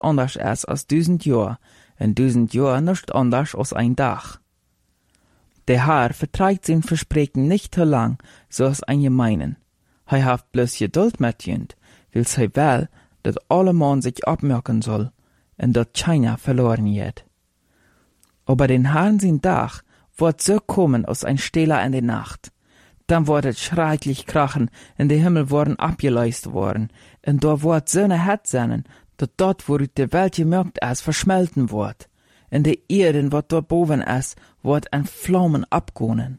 anders ist als 1000 Jahr, en 1000 Jahr nicht anders als ein Tag. Der Herr vertreibt sein Versprechen nicht so lang, so als ein meinen. Hij haft bloß Geduld mit jünd, will sie will, dat alle Mann sich abmerken soll, en dat keiner verloren wird. Aber den Herrn sein Tag wird so kommen als ein Stehler in der Nacht. Dann wird es schrecklich krachen, en der Himmel worden abgeleist worden, en da wird so eine Hetze sein, dat dort, wo die Welt gemerkt ist, verschmelten wird. En de Erden, wat dort boven ist, wird in Flammen abgonen.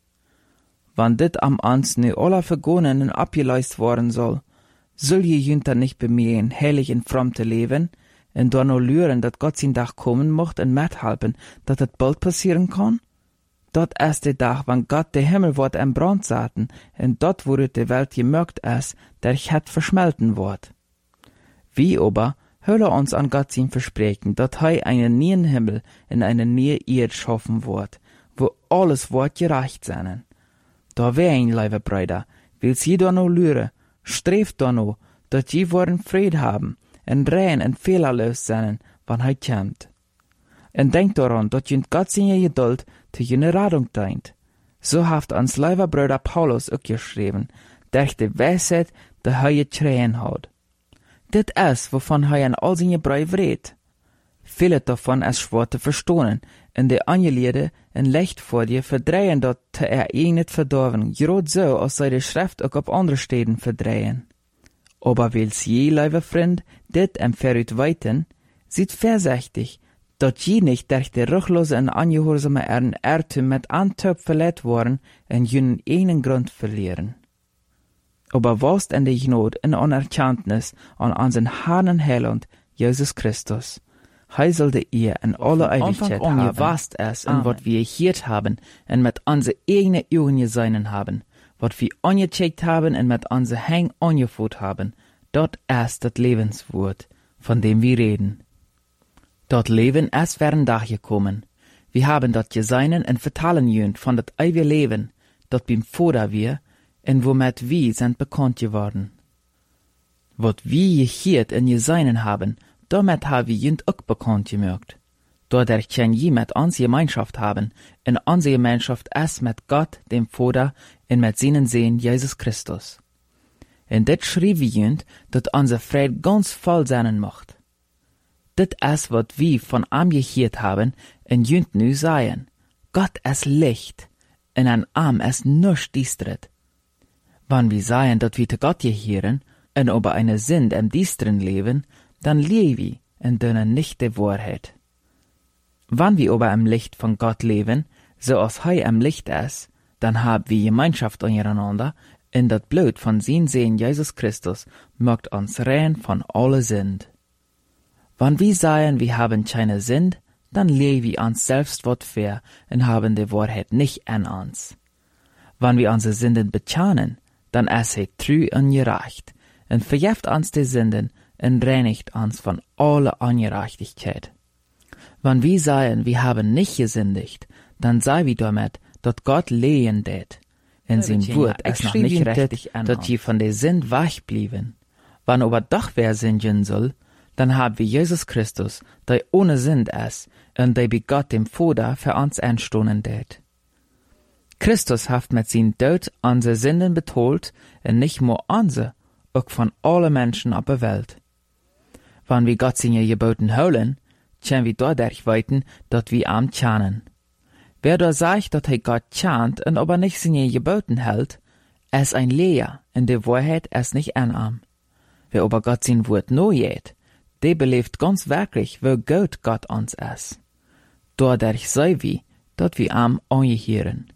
Wann dit am ans nu aller vergonen en abgeleist worden soll je jünter nicht bemühen, heilig in frommte leben, en da no lüren, dat Gott sein Tag kommen mocht en mithelpen, dat het bald passieren kann? Dort ist der Tag, wann Gott der Himmel wird in Brand saten, en dort, wo die Welt gemerkt ist, der het verschmelten wird. Wie aber hölle uns an Gott sein Versprechen, dat einen neuen Himmel in eine neue Erde schaffen wird, wo alles wird gerecht sein. Da wein, liebe Brüder, will's je da no lüre, streeft da no, dat je worden Fried haben, en rein en fehlerlos sein, wann kommt. En denkt daran, dat je Gott seine Geduld zu jene Radung dient. So haft ans lieber Bruder Paulus auch geschrieben, der die Weisheit, der geschrien hat. Dit ist, wovon in all seine Briefe redet. Viele davon ist schwer zu verstehen, en de Angelede en leicht vor dir verdrehen dat nicht verdorven, gerade so, als sei die Schrift auch auf andere Städten verdrehen. Aber will's je, lieber Freund, dit empfehlt weiten, sieht vorsichtig, dat je nicht durch die ruchlose und angehorsame Irrtum mit Antöp verletzt worden en jenen einen Grund verlieren. Aber was in der Not in Anerkenntnis an unseren Herrn und Heiland, Jesus Christus. Hij sollte ihr in alle Ewigkeit haben, was es und was wir hier haben und mit unsere eigenen Augen gesehen haben, was wir angecheckt haben und mit unsere Hängen angeführt haben, dort ist das Lebenswort, von dem wir reden. Dort Leben ist während Tag gekommen. Wir haben dort gesehen und vertalen jönt von dat ewige Leben, dort beim Vater wir, und womit wir sind bekannt geworden. Was wir hier und gesehen haben, damit haben wir jünd auch bekannt gemerkt. Dadurch können je mit uns Gemeinschaft haben, und unsere Gemeinschaft ist mit Gott, dem Vater, und mit seinen Sohn Jesus Christus. Und das schrieb wir jünd, dass unser Fried ganz voll sein macht. Das ist, was wir von ihm gehört haben, und jünd nu sagen. Gott ist Licht, und an ihm ist nichts düstret. Wenn wir sagen, dass wir zu Gott gehören, und über eine Sünde im düsteren leben, dann leben wir und dönen nicht die Wahrheit. Wenn wir aber im Licht von Gott leben, so als im Licht ist, dann haben wir Gemeinschaft untereinander, und das Blut von seinem Sohn Jesus Christus macht uns rein von aller Sünd. Wenn wir sagen, wir haben keine Sünd, dann leben wir uns selbst was fair und haben die Wahrheit nicht an uns. Wenn wir unsere Sünden bekennen, dann ist er treu und gerecht und vergibt uns die Sünden und reinigt uns von aller Ungerechtigkeit. Wenn wir sagen, wir haben nicht gesündigt, dann sei wir damit, dass Gott lehen det. In sein Wort ist noch nicht richtig, dass wir von der Sünd wegblieben. Wenn aber doch wer sündigen soll, dann haben wir Jesus Christus, der ohne Sünd ist und der bei Gott dem Vater für uns einstoßen det. Christus hat mit seinem Tod unsere Sünden betont und nicht nur unsere, auch von allen Menschen auf der Welt. Wenn wir Gott seine Geboten holen, können wir dadurch weiten, dass wir ihm kennen. Wer da sagt, dass er Gott kennt und aber nicht seine Geboten hält, ist ein Leer, und die Wahrheit ist nicht an ihm. Wer aber Gott sein Wort nur geht, der belebt ganz wirklich, wie gut Gott uns ist. Dadurch sei wir, dass wir ihm angehören.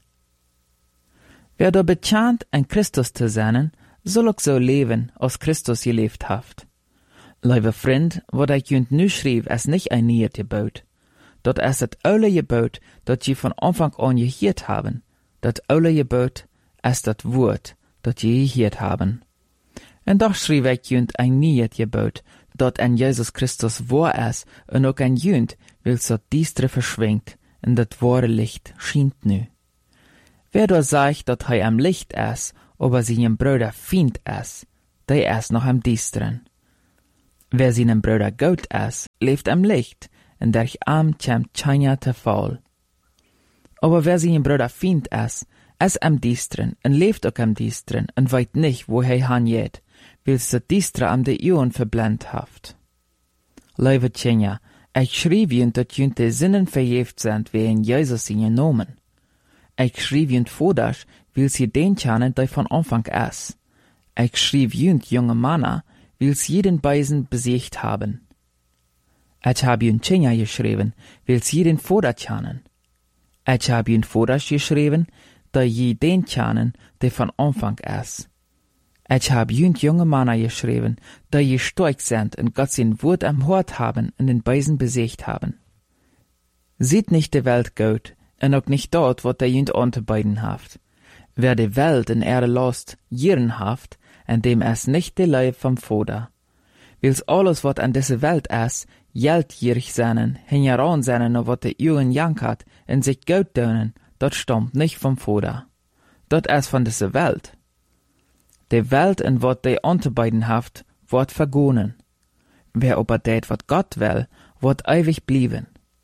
Wer da bekennt, ein Christus zu sein, soll auch so leben, als Christus gelebt hat. Lieber Freund, was ich jünd nu schrieb, ist nicht ein neues Gebot. Dort ist das alte Gebot, das je von Anfang an gehört haben. Das alte Gebot ist das Wort, das je gehört haben. Und doch schrieb ich jünd ein neues Gebot, das in Jesus Christus wahr ist, und auch ein jünd, will so düstere verschwingt, und das wahre Licht schient nu. Wer da sagt, dass er am Licht ist, aber seinem Bruder Feind ist, der ist noch am düsteren. Wer seinen Bruder Gott es, leeft am Licht, en der arm kämt China te fall. Aber wer seinen Bruder Feind es am Diestren, en leeft ook am Diestren, en weet nicht, wo han geht, weil se Diestre am de Ohren verblendet haft. Lieve China, ich schrieb junt dat junt de Sinnen verjeft sind, wie in Jesus in Namen. Ich schrieb junt vordasch, weil sie den kennen, der von Anfang ist. Ich schrieb junt junge Männer, weil sie jeden Beisen besiegt haben. Ich hab junt China geschrieben, weil sie jeden Vorder kennen. Ich hab junt vordasch geschrieben, da je den kennen, der von Anfang ist. Ich hab junt junge Männer geschrieben, da je stark sind und Gott sein Wort am Hort haben und den Beisen besiegt haben. Sieht nicht die Welt gut, und auch nicht dort, was der junt anzubeiden haft. Wer die Welt in Erde lost, jieren haft, en dem es nicht die Leib vom Vater. Wils alles, was an dieser Welt ist, geldgierig seinen, hingeran seinen, und wat de Augen jankert, en sich gut tönen, dat stammt nicht vom Vater. Dat ist von dieser Welt. Die Welt, in wat de anzubeiden haft, wird vergonen. Wer aber det, wat Gott will, wird ewig blieben.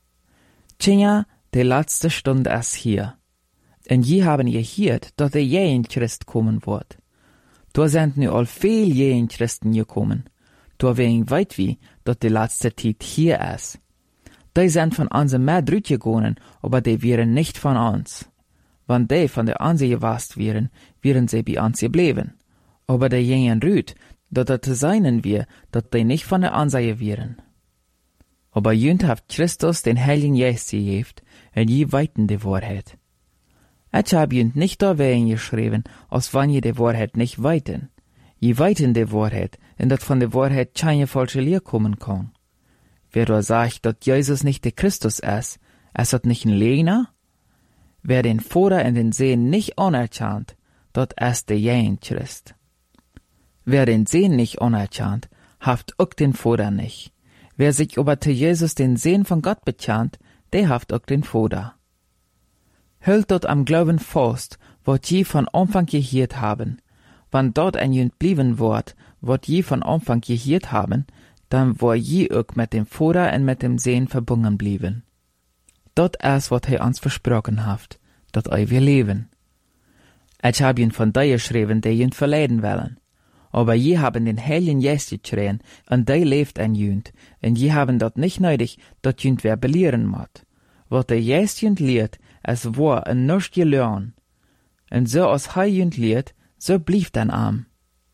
Tja, die letzte Stunde ist hier. Und je haben gehört, dass der jeden Christ kommen wird. Da sind nu all viel jeden Christen gekommen. Da wegen weit wie, dass die letzte Zeit hier ist. Die sind von uns mehr drüt gegangen, aber die wären nicht von uns. Wenn die von der uns gewasst wären, wären sie bei uns geblieben. Aber die gingen rüt, dass das seinen wir, dass die nicht von der uns wären. Aber jünd hat Christus den Heiligen Geist gegeben, und je weiten die Wahrheit. Ich hab jünd nicht da wegen geschrieben, als wann je die Wahrheit nicht weiten. Je weiten die Wahrheit, und dat von der Wahrheit keine falsche Lehre kommen kann. Wer da sagt, dass Jesus nicht der Christus ist dat nicht ein Lehner? Wer den Vater in den Sehen nicht anerkannt, dat ist der jeden Christ. Wer den Sehen nicht anerkannt, haft auch den Vater nicht. Wer sich aber zu Jesus den Sehen von Gott bekannt, der haft auch den Vater. Hält dort am Glauben fast, wat je von Anfang gehört haben. Wann dort ein Jünd blieben wird, wat je von Anfang gehört haben, dann war je auch mit dem Vater und mit dem Sehen verbunden blieben. Dort ist, wat uns versprochen haft, dat wir leben. Ich hab ihn von dir geschrieben, die Jünd verleiden wollen. Aber je haben den Heiligen Geist geschrien, und die lebt ein Jünd, und je haben dort nicht nötig, dat Jünd wer belehren moet. Wat der Geist Jünd lehrt, es war en nichts gelernt. Und so als Jünd lehrt, so blieft ein Arm.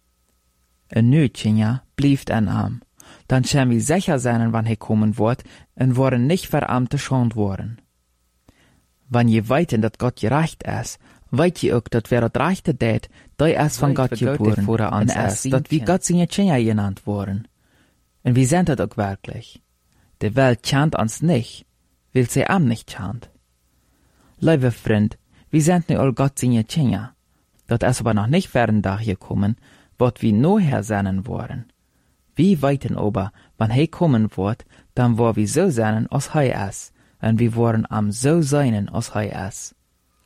En Nötchen, ja, blieft ein Arm. Dann schön wir sicher sein, wann kommen wird, und worden nicht verarmte schont worden. Wann je weiten, dat Gott gerecht ist, weit je auch, dat wer dat rechte det, die ist von Gott geboren, und ist, dat wie Gott seine Kinder genannt worden. Und wie sind das auch wirklich? Die Welt kennt uns nicht, weil sie am nicht kennt. Liebe Freund, wie sind nu all Gott seine Kinder? Dat ist aber noch nicht fern da gekommen, wat wie noher seinen worden. Wie weiten aber, wann kommen wird, dann war wie so seinen, als ist, und wir waren am so seinen, als ist.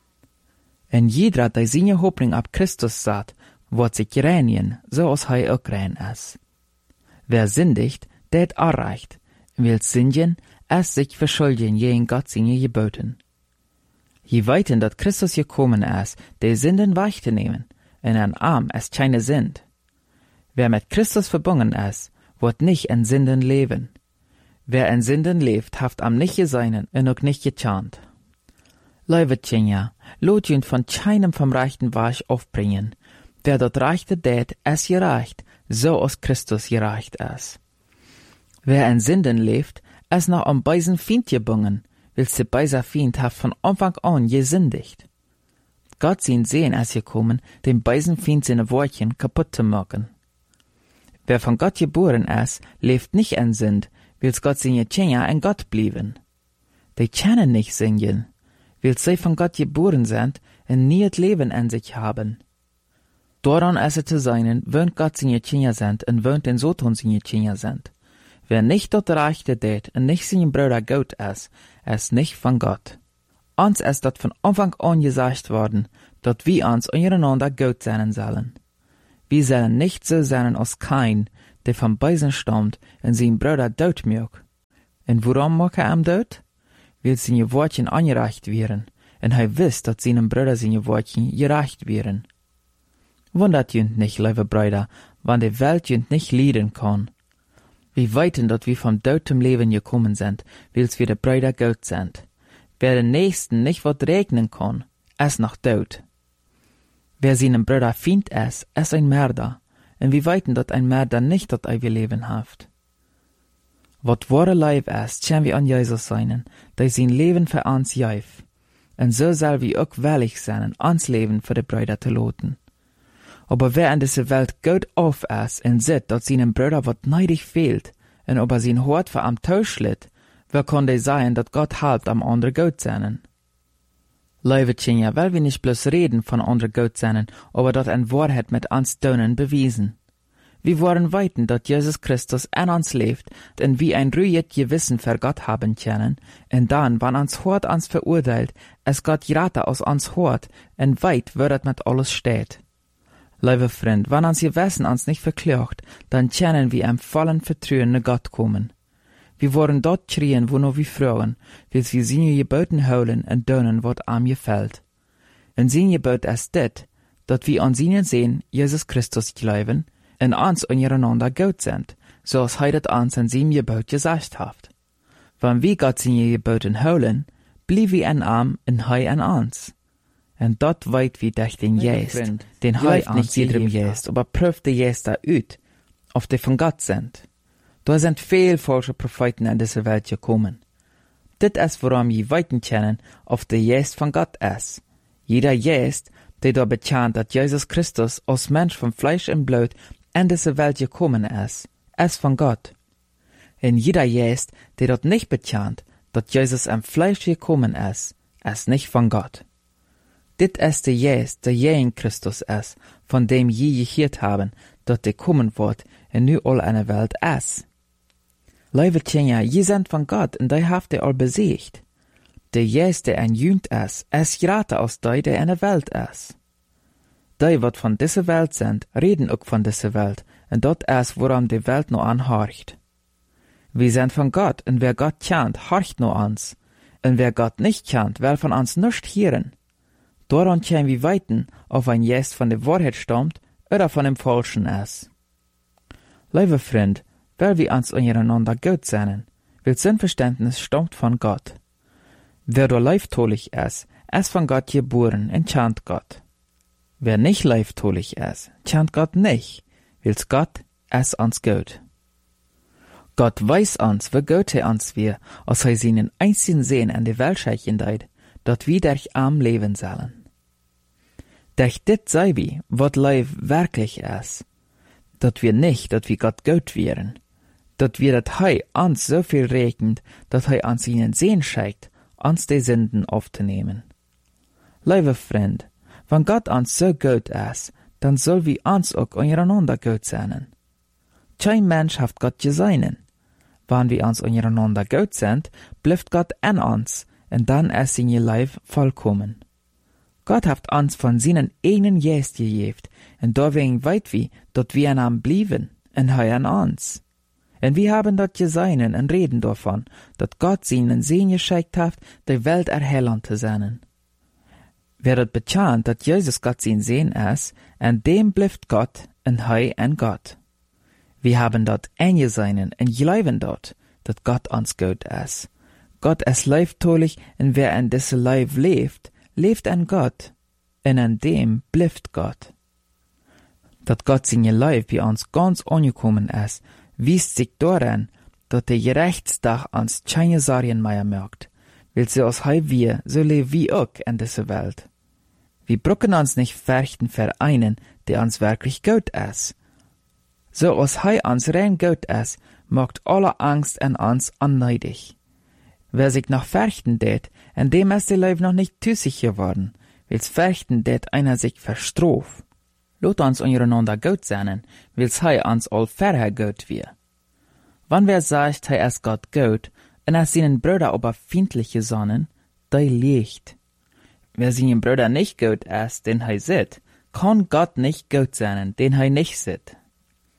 Und jeder, der seine Hoffnung ab Christus sagt, wird sich reinigen, so als auch rein ist. Wer sündigt, der hat erreicht, will sündigen, es sich verschuldigen gegen Gott seine Geboten. Je weiten, dat Christus gekommen ist, die Sünden wegzunehmen, und ein Arm ist keine Sünd. Wer mit Christus verbunden ist, wird nicht in Sünden leben. Wer in Sünden lebt, haft am nicht geseinen und auch nicht gekannt. Liebe Kinder, lot jünd von keinem vom rechten Weg aufbringen. Wer dort rechte tät, es gereicht, so als Christus gereicht ist. Wer in Sünden lebt, es noch am beisen Feind gebunden, weil der beiser Feind haft von Anfang an gesündigt. Gott sein Sehen ist gekommen, dem beisen Feind seine Wortchen kaputt zu machen. Wer von Gott geboren ist, lebt nicht in Sünd, weil Gott seine Kinder in Gott blieben. Die können nicht singen, weil sie von Gott geboren sind und nie das Leben in sich haben. Daran ist es zu sein, wenn Gott seine Kinder sind und wenn den Satan seine Kinder sind. Wer nicht dort Rechte tät und nicht sein Bruder Gott ist nicht von Gott. Uns ist dort von Anfang an gesagt worden, dass wir uns untereinander Gott sein sollen. Wir sollen nicht so sein als Kain, der von Beisen stammt en zijn Bruder dood mög. En waarom mag hem dood? Weil seine Wortchen angereicht wären, en hij wist dat seinem Bruder seine Wortchen gereicht wären. Wundert jünt nicht, liebe Brüder, wann die Welt jünt nicht leiden kann. Wir weiten, dat wir vom dotem Leben gekommen sind, weils wir de Brüder Gott sind. Wer den Nächsten nicht wat regnen kann, ist noch tot. Wer seinem Bruder Feind ist ein Mörder, und wir weiten, dat ein Mörder nicht dat ewige Leben haft. Wat wahre Leib ist, schön wir an Jesus sein, der sein Leben für uns gif. Und so soll wir auch willig sein, ans Leben für die Brüder zu loten. Aber wer in dieser Welt gut auf ist und sieht, dass seinem Bruder wat neidig fehlt, und ob sein Hort für am Tausch litt, wer kann der sein, dat Gott halbt am andere gut sein? Liebe Tjenja, weil wir nicht bloß reden von andere gut sein, aber dat ein Wahrheit mit uns Dönen bewiesen. Wir wollen weiten, dat Jesus Christus in uns lebt, und wie ein ruhiges Gewissen für Gott haben können, und dann, wann uns Hort uns verurteilt, es Gott Rate aus uns Hort, und weit wird mit alles steht. Liebe Freund, wenn uns Gewissen uns nicht verklagt, dann können wir im vollen Vertrauen nach Gott kommen. Wir wollen dort schreien, wo nur wir Frauen, weil wir seine Geboten holen und tun, was am gefällt. Und sein Gebot ist dit, dat wir an seinen sehen, Jesus Christus glauben, und uns untereinander gut sind, so als er das uns in seinem Gebot gesagt hat. Wenn wir Gott seine Geboten holen, blieb wir in ihm und er in uns. Und dort weit wie durch den Geist, den hilft nicht jedem Geist, aber prüft der Geist aus, ob die von Gott sind. Da sind viel falsche Propheten in diese Welt gekommen. Dit ist, worum je weiten können, ob der Geist von Gott ist. Jeder Geist, der da bekannt, dass Jesus Christus als Mensch von Fleisch und Blut in diese Welt gekommen ist von Gott. Und jeder Geist, der dort nicht bekannt, dass Jesus im Fleisch gekommen ist nicht von Gott. Dit ist der Geist, der je in Christus ist, von dem je gehört haben, dass der kommen wird und nu all eine Welt ist. Liebe Tjenja, je sind von Gott und die haft ihr all besiegt. Der Geist, der ein Jünd ist gerade aus die, der eine Welt ist. Die, wat von dieser Welt sind, reden auch von dieser Welt, und dort ist, woran die Welt nur anhorcht. Wir sind von Gott, und wer Gott kennt, horcht nur uns. Und wer Gott nicht kennt, will von uns nicht hören. Daran können wir weiten, ob ein Geist von der Wahrheit stammt oder von dem Falschen ist. Liebe Freund, weil wir uns untereinander gut sein, weil Sinnverständnis stammt von Gott. Wer da leibtolich ist von Gott geboren und kennt Gott. Wer nicht leibtolich ist, kennt Gott nicht, weil Gott ist uns gut. Gott weiß uns, wie gut uns wir, als seinen einzigen Sehen an die Welt scheichen deit, dat wir durch am leben sollen. Durch dit sei wie, wat Leib wirklich ist, dat wir nicht, dat wir Gott gut wären, dat wir dat Hei uns so viel regnet, dat Hei uns ihnen Sehen scheikt, uns die Sünden aufzunehmen. Liebe Freund, wenn Gott uns so gut ist, dann soll wir uns auch untereinander gut sein. Kein Mensch hat Gott geseinen. Wenn wir uns untereinander gut sind, bleibt Gott in uns, und dann ist sein Leib vollkommen. Gott hat uns von seinen eigenen Geist gegeben, und deswegen weit wie, dort wir an ihm blieben, und er an uns. Und wir haben dort gesehen und reden davon, dass Gott seinen Sehen geschickt hat, die Welt erhellen zu sein. Wer dort bekannt, dass Jesus Gott sein Sehen ist, und dem bleibt Gott, und er an Gott. Wir haben dort eingesehen und glauben dort, dass Gott uns gut ist. Gott ist leibtolich, und wer in diesem Leib lebt, lebt an Gott, und an dem bleibt Gott. Dass Gott seine Leib bei uns ganz angekommen ist, wiest sich daran, dass der Gerichtstag uns keine Sorgen mehr macht, weil so als wir, so leben wir auch in dieser Welt. Wir brauchen uns nicht fürchten für einen, der uns wirklich gut ist. So als uns rein gut ist, macht alle Angst an uns unneidig. Wer sich noch fürchten tät, in dem ist der Leib noch nicht tüssig geworden, weil's fürchten tät einer sich verstrof. Lot uns untereinander gut sein, weil's uns all vorher gut wir. Wann wer sagt, ist Gott gut, und seinen Brüder aber feindliche Sonnen, der liegt. Wer seinen Brüder nicht gut ist, den sieht, kann Gott nicht gut sein, den nicht sieht.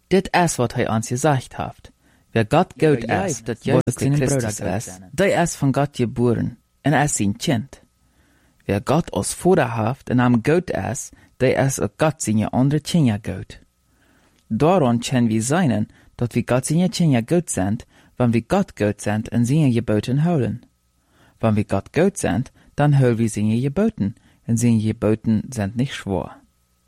Dit is wat hij ons gesagt haft. Wer Gott gut is, dat Jesus seinen Bruder gewes, der is von Gott geboren, en is sein Kind. Wer Gott als Vater haft en am gut is, der is ook Gott seine andere Kinder gut. Daran können wir sein, dat wir Gott seine Kinder gut sind, wenn wir Gott gut sind en seine Geboten holen. Wenn wir Gott gut sind, dann holen wir seine Geboten, en seine Geboten sind nicht schwor.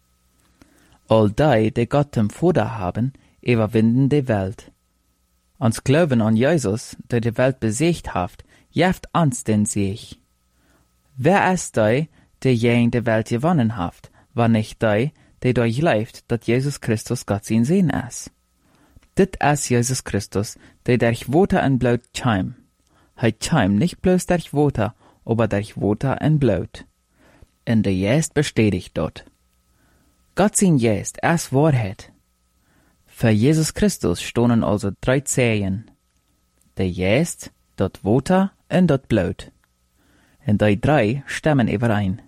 All die Gott zum Vater haben, überwinden die Welt. Uns Glauben an Jesus, der die Welt besiegt haft, jeft uns den Sieg. Wer ist die die Welt gewonnen haft, war nicht die durchläuft, dass Jesus Christus Gott sein Sinn ist. Dit ist Jesus Christus, der durch Wasser und Blut scheim. Hij scheim nicht bloß durch Wasser, aber durch Wasser und Blut. Und der Geist bestätigt dort. Gott sein Geist ist Wahrheit. Für Jesus Christus stonden also 3 Zeichen. Der Geist, das Wasser und das Blut. Und die 3 stimmen überein.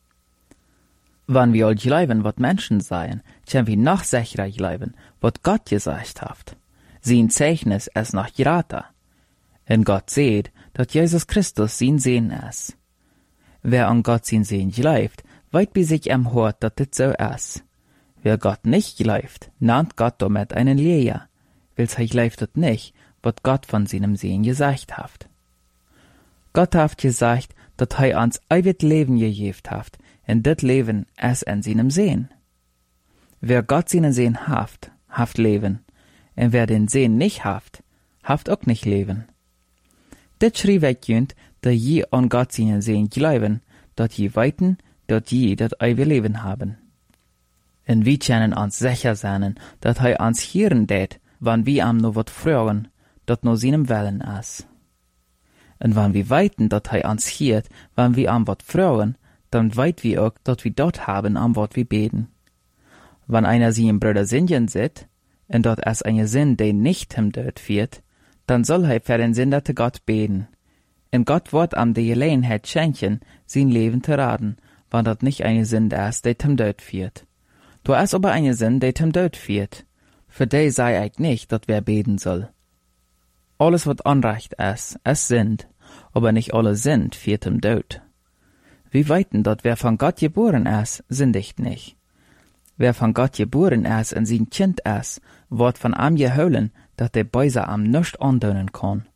Wenn wir all glauben, was Menschen seien, können wir noch sicherer glauben, was Gott gesagt hat. Sein Zeichnis ist noch geraten. Und Gott sieht, dass Jesus Christus sein Sehen ist. Wer an Gott sein Sehen glaubt, weiß bei sich am Hort, dass das so ist. Wer Gott nicht glaubt, nennt Gott damit einen Lehrer, weil er glaubt nicht, was Gott von seinem Sehen gesagt hat. Gott hat gesagt, dass er uns ewig Leben gegeben hat, und das Leben ist in seinem Sehen. Wer Gott seinen Sehen haft Leben, und wer den Sehen nicht haft auch nicht Leben. Das schrieb ich jünd, dass je an Gott seinen Sehen glauben, dass je weiten, dass je das ewige Leben haben. Und wir können uns sicher sein, dass er uns hören tät, wenn wir ihm noch wat fragen, das nur seinem Willen ist. Und wenn wir weiten, dass er uns hört, wenn wir ihm wat fragen, dann weit wir auch, dass wir dort haben, am wat wir beten. Wenn einer seinen Bruder singen sieht, und dort ist eine Sinn, der nicht ihm dort führt, dann soll er für den Sünder zu Gott beten. Und Gott wird ihm die Gelegenheit schenken, sein Leben zu raten, wenn dort nicht eine Sünde ist, der ihm dort führt. Da ist aber eine Sünde, der ihm dort führt. Für die sei ich nicht, dass wer beten soll. Alles, was Unrecht ist Sünd, aber nicht alle Sünd führt ihm dort. Wir weiten, dass wer von Gott geboren ist, sündigt nicht. Wer von Gott geboren ist und sein Kind ist, wird von ihm geholen, dass der Böse ihm nicht andönen kann.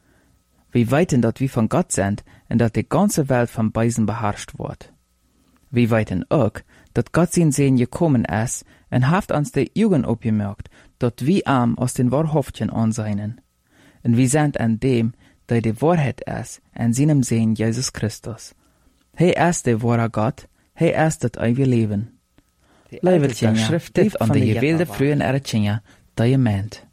Wir weiten, dass wir von Gott sind und dass die ganze Welt vom Bösen beherrscht wird. Wir weiten auch, dass Gott sein Sehen gekommen ist und hat uns die Augen aufgemerkt, dass wir ihm aus den Wahrhaftigen ansehen. Und wir sind an dem, der die Wahrheit ist, an seinem Sehen Jesus Christus. Er ist der wahre Gott, er ist das ewige Leben. Leibertchen schriftet an die gewählte frühen Erretjinja, die je meint.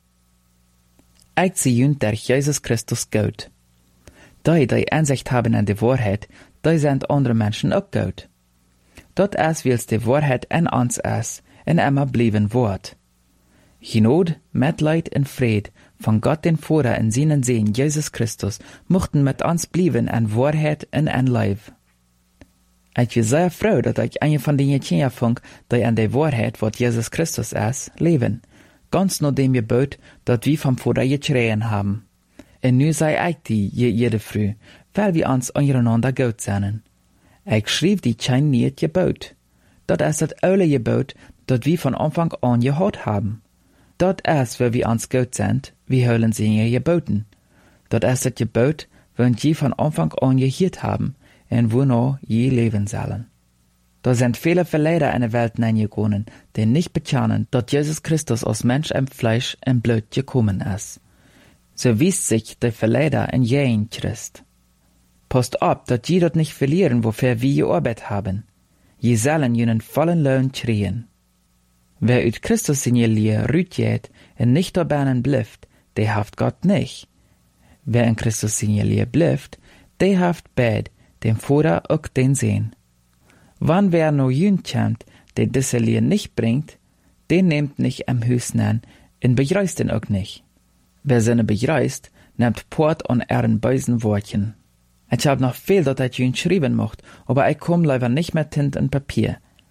Ich sehe durch Jesus Christus gut. Die Einsicht haben an die Wahrheit, die sind andere Menschen auch gut. Dat is wils die Wahrheit in uns ist und immer bleiben wird. Genot, Mitleid und Fried von Gott den Vater in seinen Sehen Jesus Christus mochten mit uns bleiben in Wahrheit und in Leib. Ich bin sehr froh, dass ich eine von den Kindern funk, die an der Wahrheit, was Jesus Christus ist, leben. Ganz nur dem Gebot, das wir vom Vater geschrien haben. Und nu sei ich die jede Früh, weil wir uns untereinander gut sind. Ich schrieb die kein neues Gebot. Das ist das alte Gebot, das wir von Anfang an gehört haben. Das ist, weil wir uns gut sind, wir hören seine Geboten. Das ist das Gebot, wenn wir von Anfang an gehört haben, und wonach je leben sollen. Da sind viele Verleider in der Welt hineingegangen, die nicht bekennen, dass Jesus Christus aus Mensch im Fleisch und Blut gekommen ist. So wies sich der Verleider in jeden Christ. Passt ab, dass je dort nicht verlieren, wofür wir gearbeitet haben. Je sollen jenen vollen Lohn kriegen. Wer ut Christus in je Lehre rütjet und nicht dabei blifft, der haft Gott nicht. Wer in Christus in je Lehre blifft, der haft beid, dem Vater auch den Sehen. Wann wer no jünd kommt, der diese Lehre nicht bringt, den nehmt nicht am Hüsten an und begreist den auch nicht. Wer seine begreist, nimmt Port an ihren bösen Wortchen. Ich hab noch viel, dat ich jünd schreiben mocht, aber ich komm leider nicht mit Tint und Papier.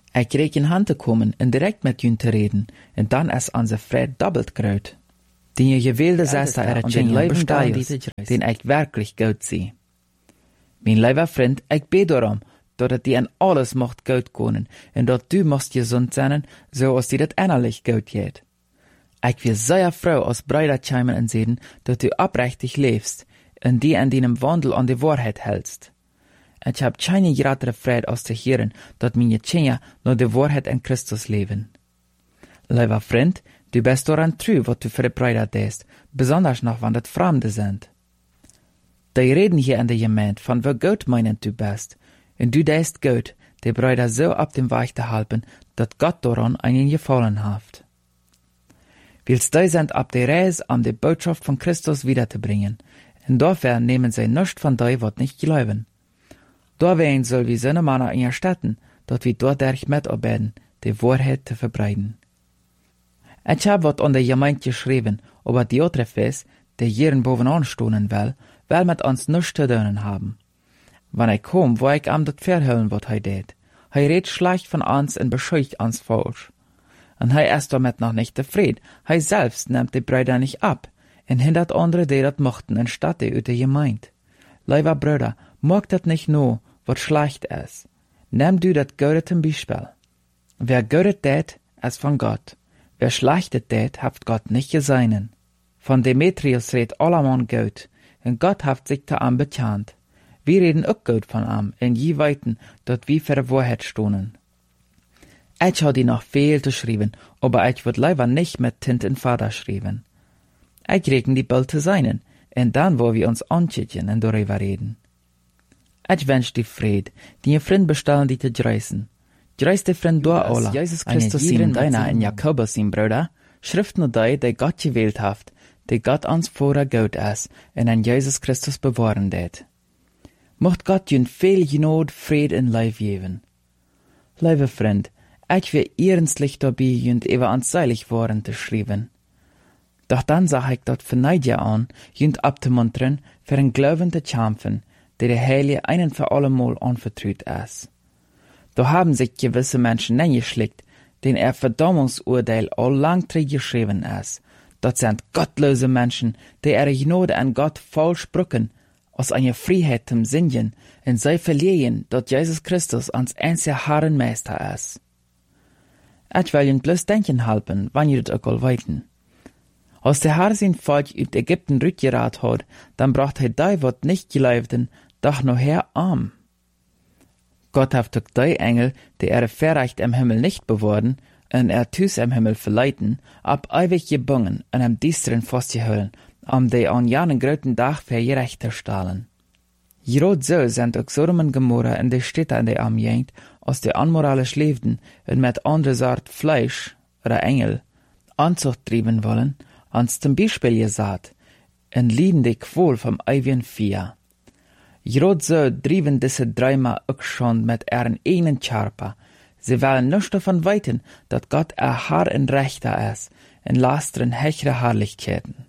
Ich kreeg in Hand te komen en direct met jun te reden, en dan is onze vrede doppelt groot. Die gewählte Sester an den Leben den ich wirklich gut zie. Mijn lieber Freund, ich bete darum, dat die an alles mocht gut kunnen, en dat du mocht gesund sein, so als die dat innerlich gut geht. Ich will sehr froh als Bruder cheimen en sehen, dat du oprechtig lebst, en die an deinem Wandel an die Wahrheit hältst. Ich hab keine größere Freude als zu hören, dat meine Kinder nur die Wahrheit in Christus leben. Lieber Freund, du bist daran treu, was du für die Brüder tust, besonders noch, wenn das Fremde sind. Die reden hier in der Gemeinde von wie gut meinend du bist, und du tust gut, die Brüder so auf dem Weg zu halten, dass Gott daran einen Gefallen hat. Willst du sind auf der Reise, um die Botschaft von Christus wiederzubringen, und dafür nehmen sie nichts von dir, was nicht glauben. Dawein soll wie seine Männer in ihr Städten, dass wir dadurch mitarbeiten, die Wahrheit zu verbreiten. Ich hab wat an der Gemeinde geschrieben, aber die andere Fest, die hier bovenaan stonen will mit uns nichts zu tun haben. Wenn ich komm, wo ich ihm das verhüllen, was deed. Redt schlecht von uns und bescheucht uns falsch. Und ist damit noch nicht zufrieden. Selbst nimmt die Brüder nicht ab und hindert andere, die das mochten, anstatt die der Gemeinde. Lieber Brüder, mag das nicht nur, was schlecht ist. Nimm du das Gute zum Beispiel. Wer Gute tät, ist von Gott. Wer Schlechtes tät, haft Gott nicht geseinen. Von Demetrius redt allemann gut, und Gott haft sich da am bekannt. Wir reden auch gut von am, in je weiten, dort wie für die Wahrheit stonen. Ich hab die noch viel zu schreiben, aber ich würd lieber nicht mit Tint und Vater schreiben. Ich regen die bald zu seinen, und dann, wo wir uns anschicken und darüber reden. Ich wünsch die Fried, die ihr Freund bestellen, die zu dreisen. Dreist die Freund durch alle, Jesus Christus ihm deiner in Jakobus ihm Bruder, Schrift nur die Gott gewählt haft, die Gott uns vorher gut ist, und an Jesus Christus bewahren det. Mocht Gott jün viel Genot, Fried und Leib geben. Liebe Freund, ich will ernstlich dabei jünd über uns seilig worden zu schreiben. Doch dann sag ich dort für Neidja an, jünd abzumuntern, für ein Glauben zu kämpfen, der Heilige einen für allemal anvertraut ist. Da haben sich gewisse Menschen eingeschlickt, denen Verdammungsurteil all lang geschrieben ist. Das sind gottlose Menschen, die ihre Gnade an Gott falsch brücken, aus einer Freiheit zum Sinnen, und sie verlieren, dass Jesus Christus ans einzige Herren Meister ist. Ich will ihnen bloß denken helfen, wann ihr das auch weiten. Als der Herr sein Volk aus Ägypten rückgerat hat, dann bracht die, was nicht geleibten, doch noch her arm. Gott hat auch die Engel, die Verrecht im Himmel nicht bewahren, und Tüs im Himmel verleiten, ab ewig gebungen und am Düsteren festzuhalten, die an jenen großen Tag für gerecht zu stellen. Gerade so sind auch Sodom und Gomorra in die Städte in der Umgegend, aus der unmoralisch lebten und mit anderer Sort Fleisch oder Engel Anzucht trieben wollen, ans zum Beispiel gesagt, und lieden die Qual vom ewigen Feuer. Gerade so trieben diese dreimal auch schon mit ihren eigenen Körper. Sie wollen nicht davon weiten, dass Gott ein Herr und Rechter ist, in lasteren hechere Herrlichkeiten.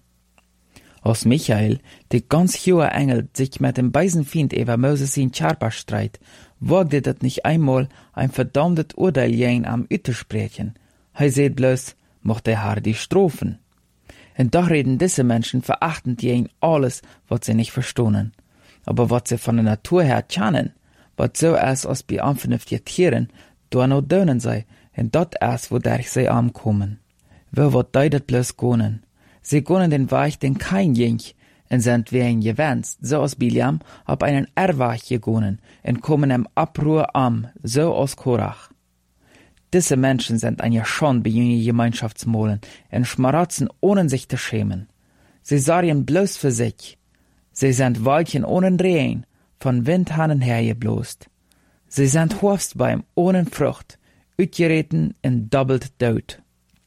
Als Michael, die ganz hohe Engel, sich mit dem bösen Feind über Moses in Körper streit, wagte das nicht einmal ein verdammtes Urteil gegen am sprechen. Seht bloß, mocht der Herr die Strophen. Und doch reden diese Menschen verachtend gegen alles, was sie nicht verstohnen. Aber was sie von der Natur her kennen, was so ist als bei unvernünftigen Tieren, da noch dönen sei, und dat ist, wodurch sie ankommen. Wo wird das bloß gönnen? Sie gönnen den Weg, den kein ging, und sind wie ein Gewänz, so als Biliam, auf einen Erwach gegonnen, und kommen im Abruhr am, so als Korach. Diese Menschen sind ein Schande bei jenen Gemeinschaftsmolen, und schmaratzen, ohne sich zu schämen. Sie sorgen bloß für sich. Sie sind Weilchen ohne Rehen, von Windhanen hergeblost. Sie sind Horstbeim ohne Frucht, utgereten und doppelt tot.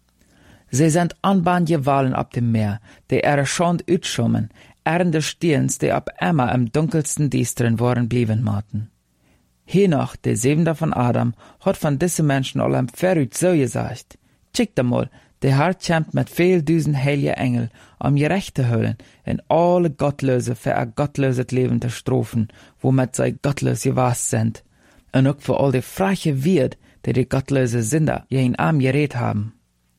Sie sind Anbahngewallen ab dem Meer, die ihre Schand utschummen, ernde Stirns, die ab immer im dunkelsten Düsteren waren blieben maten. Henoch, der Siebente von Adam, hat von diesen Menschen allem verrückt so gesagt, schickt einmal, der Herr kämpft mit viel Düsen heilige Engel, gerecht zu holen, in alle Gottlöse für ein gottloses Leben zu strofen, womit sie gottlos gewasst sind, und auch für all die freche Wirt, die gottlose Sünder jeden Arm geredet haben.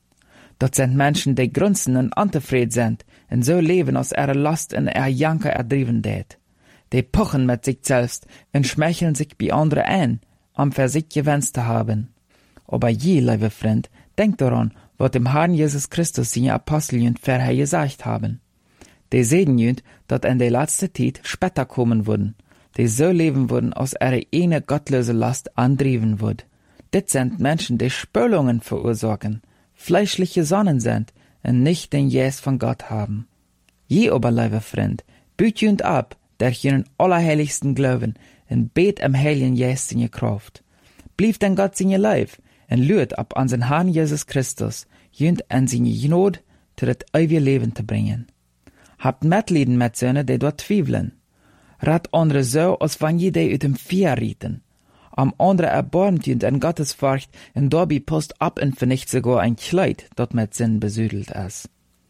Dat sind Menschen, die grunzen und untevreden sind und so leben aus ihrer Last und ihr Janker erdriven deed. Die pochen mit sich selbst und schmeicheln sich bei anderen ein, für sich gewünscht zu haben. Aber je, liebe Freund, denkt daran, was dem Herrn Jesus Christus seine Apostel vorher gesagt haben. Die sehen dat in der letzten Zeit später kommen würden, die so leben würden, aus ihrer eine gottlose Last andriven würd. Dit sind Menschen, die Spülungen verursachen, fleischliche Sonnen sind und nicht den Geist von Gott haben. Je aber, liebe Freund, büt ab, der jenen allerheiligsten Glauben und bet am heiligen Geist in je Kraft. Blieb denn Gott in je Leib und lüht ab an den Herrn Jesus Christus, jünd an seine Gnade zu das ewige Leben zu bringen. Habt Mitleiden mit Söhnen, die dort zweifeln. Rat andere so, als wenn je die uit dem Vier rieten. Am andere erbarmt jünd an Gottes Furcht und dabei post ab und vernicht sogar ein Kleid, dat mit Sinn besüdelt ist.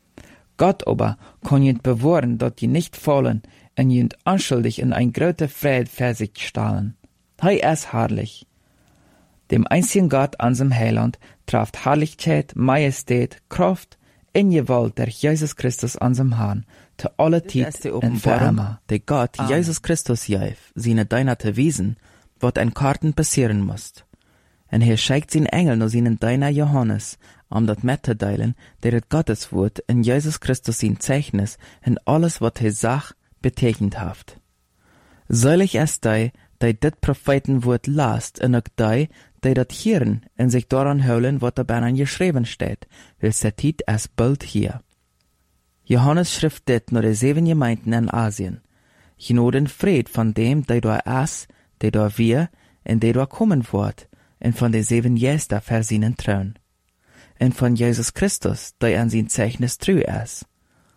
Gott aber kann jünd bewahren, dat je nicht fallen und jünd unschuldig in ein großer Fried für sich stahlen. Hei ist herrlich. Dem einzigen Gott an seinem Heiland trifft Herrlichkeit, Majestät, Kraft in Gewalt der Jesus Christus an seinem Herrn, zu alle Zeit und für immer. Der Gott, Jesus Christus, jeif, seine Deiner zu wiesen, wat ein Karten passieren muss. Und hier schickt sein Engel nur seinen Deiner Johannes, dat mitzuteilen, der das Gotteswort in Jesus Christus sein Zeichnis in alles, wat er sagt, betekent haft. Selig ist die dit Prophetenwort lasst, und auch die dat hören und sich daran holen, wat dabei geschrieben steht, weil setit es bald hier. Johannes schrift dit nur die 7 Gemeinden in Asien. Genoden Fried von dem, der da ist, der da wir, und der da kommen wird, und von den 7 Geister versinnen trauen. Und von Jesus Christus, der an sein Zeichnis treu ist.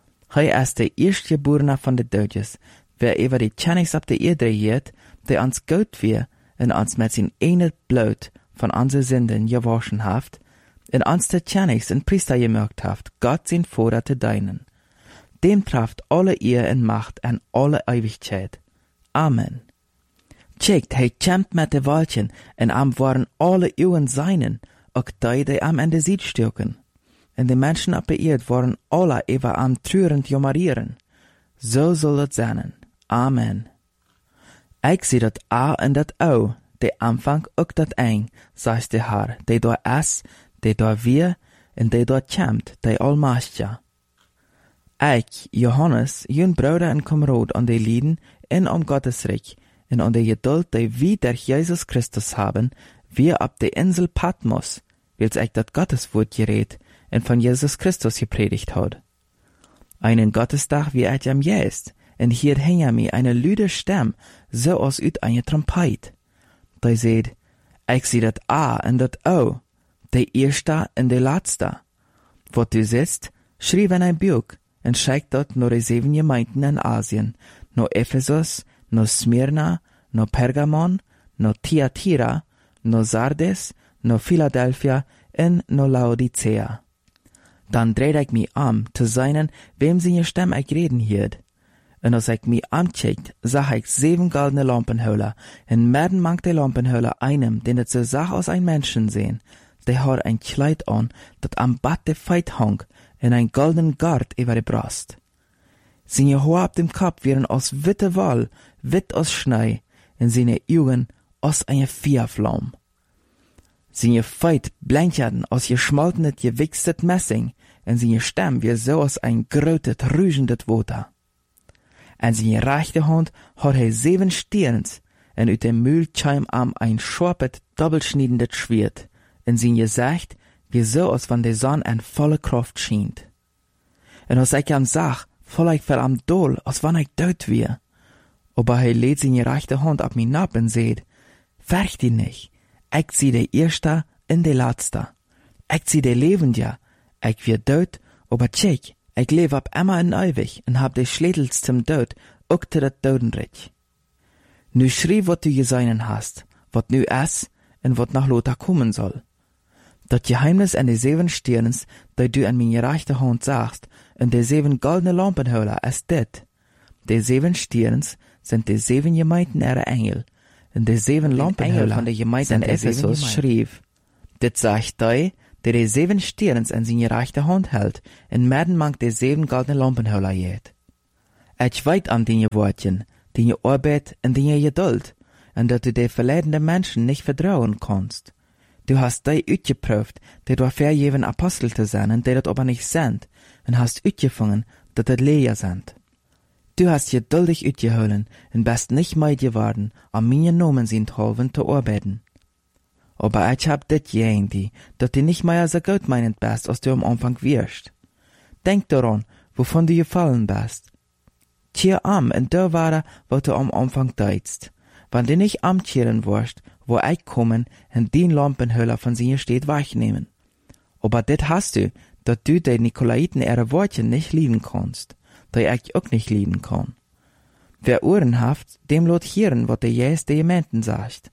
Er ist der Erstgeborene von den Deutsches, wer über die Tschennigs ab der Erde hielt, der ans Gott wir, und ans mit sein eigenes Blut von unseren Sünden gewaschen haft, und ans der Tschennigs und Priester gemerkt haft, Gott sein Vater zu deinen. Dem trafft alle Ehr und Macht an alle Ewigkeit. Amen. Checkt, kämpft mit de Waldchen, und am waren alle Ewen seinen, auch die am Ende Sied stürken. Und die Menschen ab der Erde waren alle über am trürend jamarieren. So soll es sein. Amen. Ich seh dat A und dat O, de Anfang auch dat Eng, sagt der Herr, de da es, de da wir, und de da kämpft, de Allmächtige. Ich, Johannes, jün Bruder und Kamerad an die Lieden in Gottes Reich, und an der Geduld, die wir der Jesus Christus haben, wir ab der Insel Patmos, wils ich dat Gotteswort geredet und von Jesus Christus gepredigt hat. Einen Gottestag wie ich am jest, und hier hinter mir eine lüde Stimme, so als ut eine Trompet. Da seht, ich seh dat A und dat O, der Erste und der Letzte. Wat du siehst, schrieb in ein Buch, und schickt dort nur die 7 Gemeinden in Asien, no Ephesus, no Smyrna, no Pergamon, no Thyatira, no Sardes, no Philadelphia und no Laodicea. Dann dreht ich mich zu seinen, wem seine Stimme ich reden hielt. Und als ich mich ancheckt, sah ich 7 goldene Lampenhöhler, und mitten mang der Lampenhöhler einem, den es so sah aus ein Menschen sehen, der hat ein Kleid an, dat am Bad der Feit hang, und ein goldenen Gart über die Brust. Seine Haare ab dem Kopf wären aus witte Woll, witt aus Schnee, und seine Augen aus einer Feuerflamme. Seine Feit blinkerten aus geschmoltenet, gewichstet Messing, und seine Stimme wie so aus ein grötet, rügendet Wasser. Und seine rechte Hand hat 7 Stirns, und ut dem Mühlscheim am ein scharpet, doppelschniedendes Schwert, und sein Gesicht wie so, als wenn die Sonne an volle Kraft schient. Und als ich am sag, voll ich voll am Dohl, als wenn ich tot wär. Aber lädt seine rechte Hand ab mir ab und seht, fürcht ihn nicht, ich zieh der Erste in der Letzte. Ich zieh der Lebende, ich wär tot, aber check, ich lebe ab immer in ewig und hab des Schlädels zum Tod, auch zu dat Totenreich. Nu schrie, wat du gesehen hast, wat nu ist und wat nach Lothar kommen soll. Das Geheimnis an die 7 Stirns, die du an meine rechte Hand sagst, und die 7 goldene Lampenhöhler ist dit. Die 7 Stirns sind die 7 Gemeinden ihrer Engel, und die 7 Lampenhöhler von der Gemeinde in Ephesus schrieb, Dit sagt die, der die 7 Sterns in seine rechte Hand hält, en midden mank die 7 goldene Lampenhüller jet. Ich weet an die Wortchen, die Arbeit und die Geduld, en dat du die verleidende Menschen nicht vertrauen kannst. Du hast die uitgeprüft, die du vergeven Apostel zu sein, und die dat aber nicht sind, und hast uitgefangen, dat het Lehrer sind. Du hast geduldig uitgeholen, und bist nicht meid geworden, am meinen Namen sind halven zu arbeiten. Aber ich hab dit gegen die, dat du nicht mehr so gut meinend bist, als du am Anfang wirst. Denk daran, wovon du gefallen bist. Tier am, und da war was du am Anfang deitst. Wenn du nicht amtieren wirst, wo ich kommen, und den Lampenhüller von sie steht wegnehmen. Aber dit hast du, dat du die Nikolaiten ihre Wortchen nicht lieben kannst, die ich auch nicht lieben kann. Wer Ohren haft, dem lot hören, wat der Jesus de Gemeinden sagt.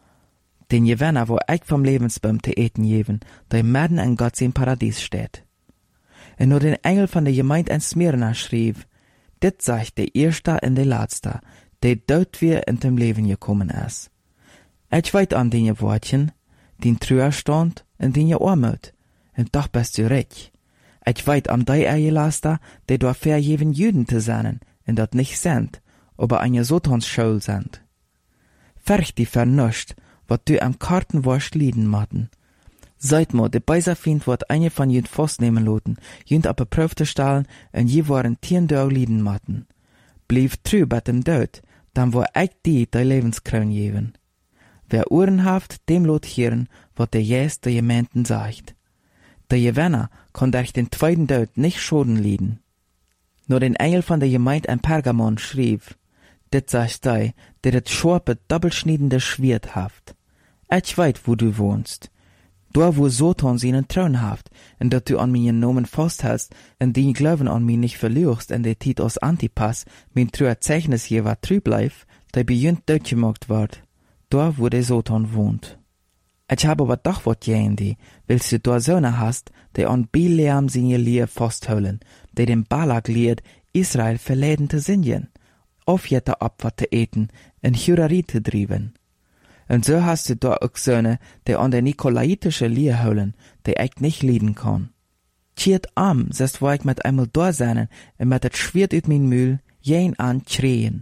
Den Gewinner, wo ich vom Lebensbaum te eten geben, der mitten in Gott im Paradies steht. Und nur den Engel von der Gemeinde in Smyrna schrieb, dit sagt der Erste und der Letzte, der dort wir in dem Leben gekommen ist. Ich weiß an den Wortchen, den Trauerstand und den Armut, und doch bist du recht. Ich weiß an die Eierlaster, die du vergeben Juden zu sein, und dat nicht sind, aber eine Satansschule sind. Fürcht die vernuscht, wat du am Karten warst lieden matten. Seit mo, de beiser Find wird eine von jünd festnehmen loten, jünd aber Prüfte stellen, und je waren 10 Tage lieden matten. Blieb trü bei dem Tod, dann war ich die Lebenskroon geben. Wer Ohren haft, dem lot hören, wat der Jesus der Gemeinden sagt. Der Gewinner kann durch den zweiten Tod nicht Schaden lieden. Nur den Engel von der Gemeinde in Pergamon schrieb, dit sagt die, der das scharfe, doppelschniedende Schwert haft. Ich weiß, wo du wohnst. Da, wo Satan seinen Thron haft, und dat du an meinen Namen festhältst, und den Glauben an mich nicht verlierst, und der Tit aus Antipas, mein treuer Zeichnisgeber treu bleib, der beginnt durchgemacht wird. Da, wo der Satan wohnt. Ich habe aber doch wat gegen die, willst du da Söhne hast, die an Bileam seine Lehre festholen, die dem Balak lehrt, Israel verleiden zu singen, aufjätter Opfer zu eten, und Hurerei zu trieben. Und so hast du da auch Söhne, die an der nikolaitische Lehre holen, die ich nicht leiden kann. Tiert am, sest wo ich mit einmal da sein, und mit das Schwert ut mein Mühl, jen an schreien.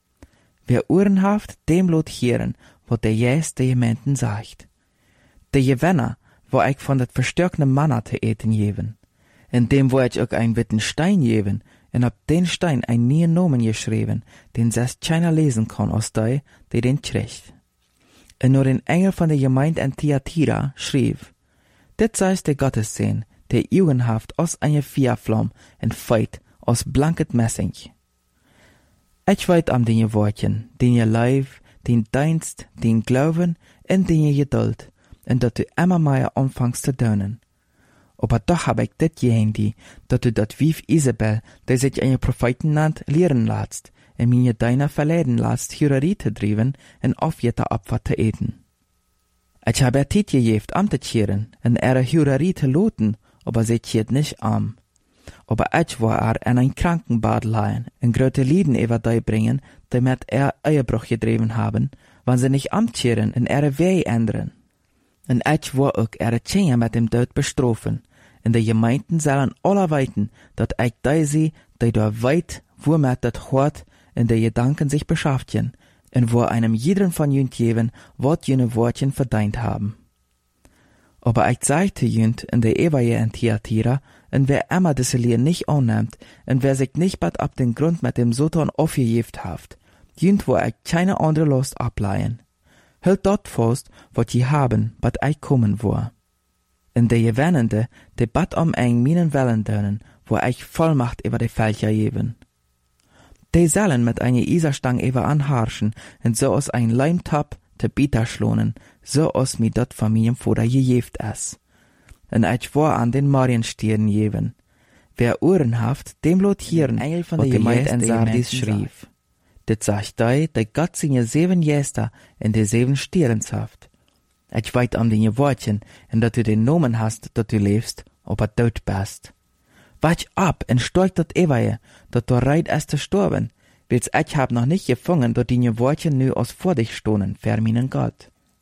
Wer Ohren haft, dem lot hören, wat der Jesus der Gemeinden sagt. Der Gewinner, wo ich von dat verstärkten Manna zu eten geben. In dem wo ich auch ein witten Stein geben, und ab den Stein ein neuen Namen geschrieben, den selbst keiner lesen kann aus die den kriegt. Und nur den Engel von der Gemeinde in Thyatira schrieb, dit sei der Gottessohn, der jugendhaft aus einer Feuerflamme und feit aus blanket Messing. Ich weiß an den Wortchen, den ihr Leib, den Dienst, den Glauben und den ihr Geduld, und dat du immer mehr anfängst zu dönen. Aber doch hab ich dit gegen die, dat du dat wief Isabel, der sich einen Propheten nannt, lehren lässt, und mir deiner verleiden lässt, Hurerei zu trieben und aufjetter Opfer zu eten. Ich hab ihr Tit gegeben, am zu kehren, und ihre Hurerei zu loten, aber sie kehrt nicht am. Aber ich war in ein Krankenbad leihen, und große Lieden über die bringen, die mit Ehebruch getrieben haben, wenn sie nicht amtieren und ihre Wege ändern. Und ich war auch ihre Kinder mit dem Tod bestrafen, und die Gemeinden sollen alle weiten, dass ich die sie, die da weit, womit das Hort und die Gedanken sich beschäftigen, und wo einem jeden von jünd geben, wat jene Wortchen verdient haben. Aber ich sagte jünd in der Evaje in Thyatira, und wer immer diese Lehre nicht annimmt, und wer sich nicht bald ab den Grund mit dem Satan aufgejeft haft, jünd wo ich keine andere Lust ableihen. Hält dort fast, wat je haben, bad ich kommen war. In der Gewennende, de bad eng minen Wellen dönen, wo ich Vollmacht über die Fälcher geben. Die sollen mit einer Iserstang über anharschen, und so aus ein Leimtab te Bieter schlonen, so aus mi dort von meinem Vater gejeft es. Und ich war an den Marienstieren geben. Wer Ohren haft, dem lot hören, Engel von der Gemeinde in Sardis schrieb. Dit sagt die Gott seine 7 Gäste in die 7 Stieren haft. Ich weiß an den Wortchen, und dass du den Namen hast, dass du lebst, aber tot bist. Wach ab und steig dort Ewaie, dass du reit erst gestorben, willst ich hab noch nicht gefangen, dass die Wortchen nu aus vor dich stohnen, für meinen Gott.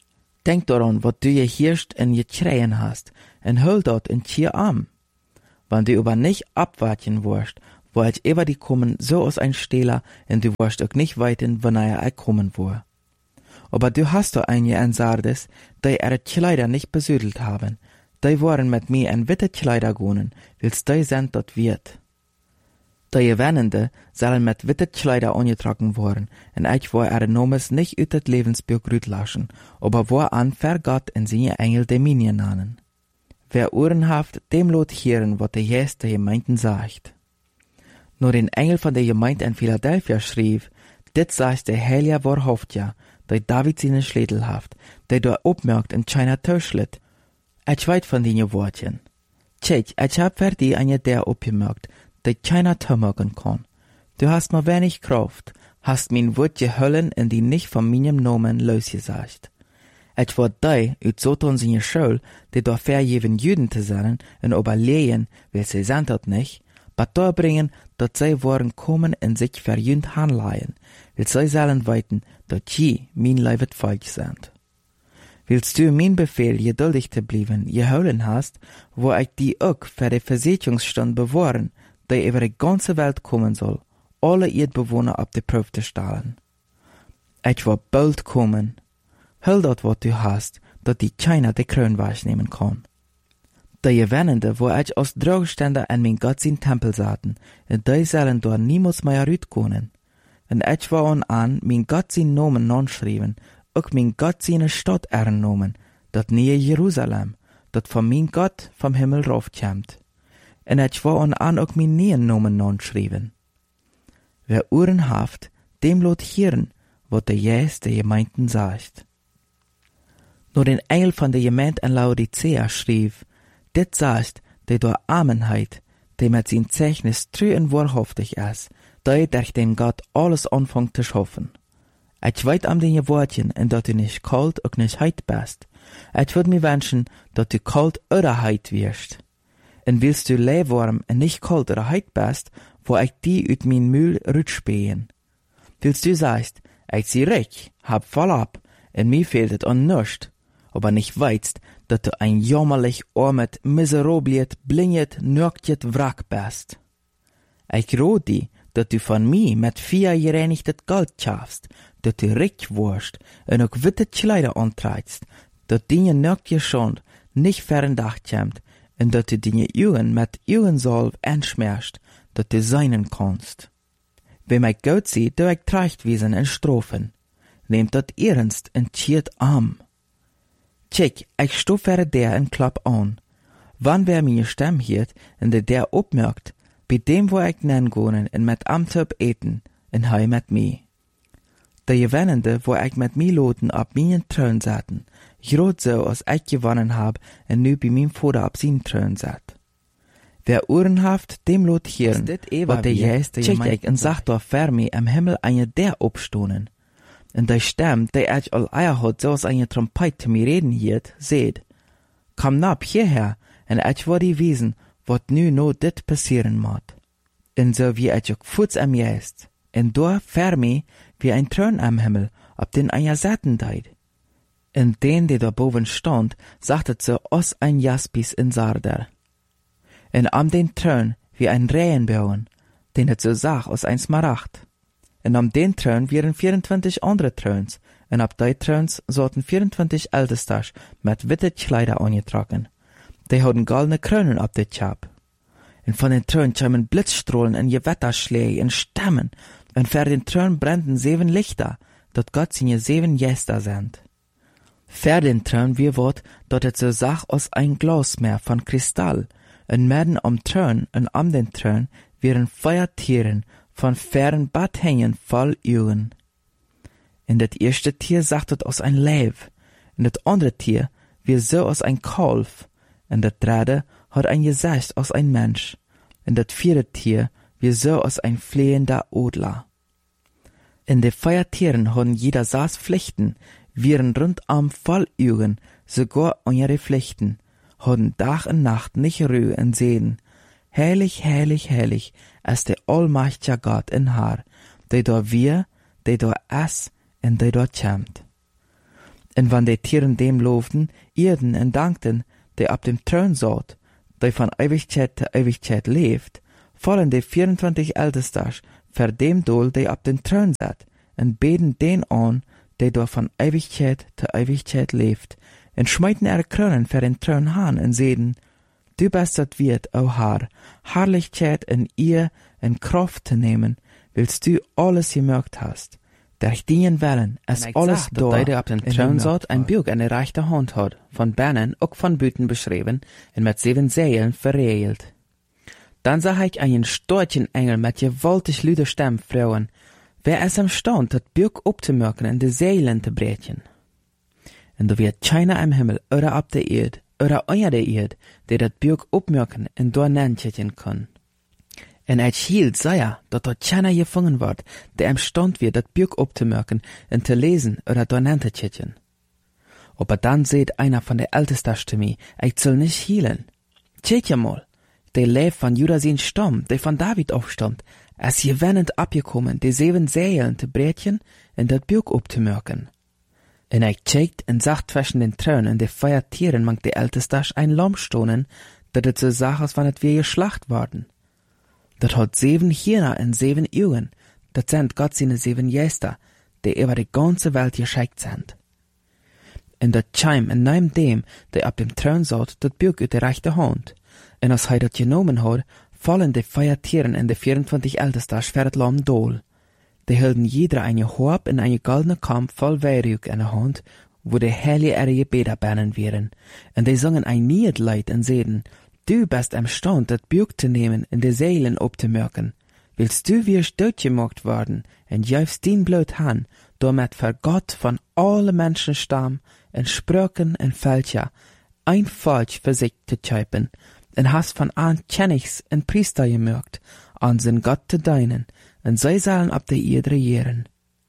Denk daran, wat du je hirst en je schreien hast, en hul dat in Tier arm. Wann du aber nicht abwarten wirst, wollt über die kommen so aus ein Stehler, und du wirst auch nicht weiten, wann er kommen wo. Aber du hast doch einige in Sardes, die ihre Kleider nicht besüdelt haben, die waren mit mir in witte Kleider gonen, wils die sind dort wird. Die Gewannende sollen mit witte Kleider angetragen worden, und ich war ihre Nomes nicht ut het Lebensbuch grüt lassen, aber war an ver Gott in seine Engel Dominien nannen. Wer Ohren haft, dem lot hören, wat der Jes der Gemeinden sagt. Nur den Engel von der Gemeinde in Philadelphia schrieb, dit sagt der Heilige Wahrhaftige, der David seine Schlädel haft, der da opmerkt in China Töschlit. Ich weit von den Wortchen. Tschech, ich hab für die eine der opgemerkt, der keiner tömmergen kann. Du hast mir wenig Kraft, hast mein Wort gehöllen in die nicht von meinem Namen losgesagt. Ich war die, ut Soton seine Schule, die da verjeven Juden zu sein, und überlegen, weil sie sind dort nicht, aber da bringen, dass sie waren kommen und sich verjünd hanleihen, weil sie sollen weiten, dass sie mein Leibt Volk sind. Willst du mein Befehl, geduldig zu bleiben, geholen hast, wo ich die auch für die Versicherungsstand bewahren, die über die ganze Welt kommen soll, alle Erdbewohner auf die Probe zu stellen. Ich war bald kommen. Hol dat wat du hast, dat die keiner de Krön wahrnehmen kann. Die Gewannende, wo ich als Drogständer an mein Gott sein Tempel saten, und die sollen dort niemals mehr rütkonen. Und ich war an mein Gott sein Namen nonschrieben, auch mein Gott seine Stadt ernomen, dat nie Jerusalem, dat von mein Gott vom Himmel raufkommt. Und ich war an auch mein neuen Namen nonschrieben. Wer Ohren haft, dem lot hören, wat der Jes der Gemeinden sagt. Nur den Engel von der Gemeinde in Laodicea schrieb, dit sagt, der durch Armenheit, der mit sein Zeichnis treu und wahrhaftig ist, der durch den Gott alles anfängt zu schaffen. Ich weit am den Wortchen, und dass du nicht kalt und nicht heit bist. Ich würd mir wünschen, dass du kalt oder heit wirst. Und willst du warm und nicht kalt oder heit bist, wo ich die ut mein Mühl rütschpähen. Willst du sagst, ich sie reich, hab voll ab, und mir fehlt es an nichts, aber nicht weißt, dass du ein jammerlich armet, miserabliet, blinget, nördjet Wrack bist. Ich rot die, dass du von mir mit 4 gereinigtes Gold schaffst, dass du reich wirst und auch witte Kleider antreibst, dass deine nördje Schand nicht fern Dach kommt und dass du deine Augen mit Augensalb anschmerst, dass du seinen kannst. Wenn mein Gott sieht, du ich Trachtwesen und Strophen, nehmt dat ernst und schiert am. Check, ich stoffe der en Klapp an. Wann wer meine Stimme hiert, und der opmerkt, bei dem wo ich nengonen und mit Amtop eten, und hei mit mir. Der Gewannende, wo ich mit mir loten ab meinen Thron saten, grot so, als ich gewonnen hab, und nu bei meinem Vater ab seinen Thron sat. Wer Ohren haft, dem lot hören, wat der Jes, der check ich und sagt doch für mich am Himmel eine der opstonen. Und die Stimme, die ich all Eier hat, so als eine Trompete zu mir reden hielt, seht, komm nab hierher, und ich war die wiesen, wat nu no dit passieren mod. Und so wie ich auch Fuß am Jest, und da für mich wie ein Thron am Himmel, ob den einer satten deit. Und den, der da boven stand, sagte so aus ein Jaspis in Sarder. Und am den Thron wie ein Rehenbauen, den het so sah aus ein Smaragd. Und am den Thron wären 24 andere Throns, und ab die Throns sollten 24 Ältestas mit witte Kleider angetragen. Die hatten goldene Krönen ab der Chap. Und von den Thron kamen Blitzstrahlen und Gewetterschläge und Stämmen, und für den Thron brannten 7 Lichter, dort Gott seine 7 Gäste sind. Für den Thron wie wort, dort het so sach aus ein Glasmeer von Kristall, und mitten am Thron und am den Thron wären Feuertieren von fern Badhängen voll Augen. Und das erste Tier sagte aus ein Leib, und das andere Tier wie so aus ein Kalf, und das dritte hat ein Gesicht aus ein Mensch, und das 4. Tier wie so aus ein flehender Adler. In de Feuertieren hatten jeder 6 Pflichten, wären rundam voll Augen, sogar an ihre Pflichten, hatten Tag und Nacht nicht Ruhe und sehen, heilig, heilig, heilig, ist der allmächtige Gott in Haar, der da wir, der da ist und der da kommt. En wann de Tieren dem loofden, eerden en dankten, die ab dem Thron zat, die van Ewigkeit te Ewigkeit leeft, vallen de 24 Ältesters ver dem Doel, die ab dem Thron zat, en beden den aan, die door van Ewigkeit te Ewigkeit leeft, en schmeiten kronen ver den Thron haan en zeiden, du bist dat Wirt, o Herr, Herrlichkeit en Eer en Kraft te nemen, willst du alles gemerkt hast. Der dien wellen, es alles door, dat op den troon zat en Bug in de rechte hand had, van binnen ook van buiten beschreven en met 7 zeilen verreeld. Dan zag ik einen storchen Engel met gewaltig luide stem vrouwen, wer es am stand, dat Bug op te merken en de zeilen te breken. En er wird keiner im Himmel oder op de Erd, oder onder de Erd, die dat Bug opmerken en door nentjetten kan. En het hield, zei dat dort keiner gevangen wordt, der im stand wird, dat Bug opzumerken en te lesen oder door nente tjetten. Aber dann seht einer von der Ältesten zu mir, ich soll nicht hielen. Tjet ja mal, der lebt von Judah sein Stamm, der von David aufstammt, es gewennend abgekommen, die 7 Seelen te brechen en dat Bug opzumerken. En ich checkt en sagt zwischen den Thronen en de 4 Tieren mangt de Ältestas ein Lamm stonen, dat het so sag, als wann het wir geschlacht worden. Dat hat 7 Hirner en 7 Augen, dat sind Gott seine 7 Geister, die über die ganze Welt geschickt sind. En dat Chime en neben dem, der ab dem Thron zat, dat Bug uit de rechte hand. En als hij dat genomen had, vallen de 4 Tieren en de 24 Ältestas ver het Lamm dool. Die hielden jeder eine Horb en eine goldene Kamp voll Weihrauch in der Hand, wo die heilige ihre Gebete benen wären. En die sangen ein Lied en zeiden, du bist imstand, dat Bug te nemen en de Seelen opzumerken. Willst du wirst doodgemaakt worden, en juist dien bloot han, door met voor God van alle Menschenstamm en Sprüchen en Völker ein Volk für sich te typen, en hast van aan Königs en Priester gemerkt, an zijn Gott te dienen, en zij zullen op de Erde regieren.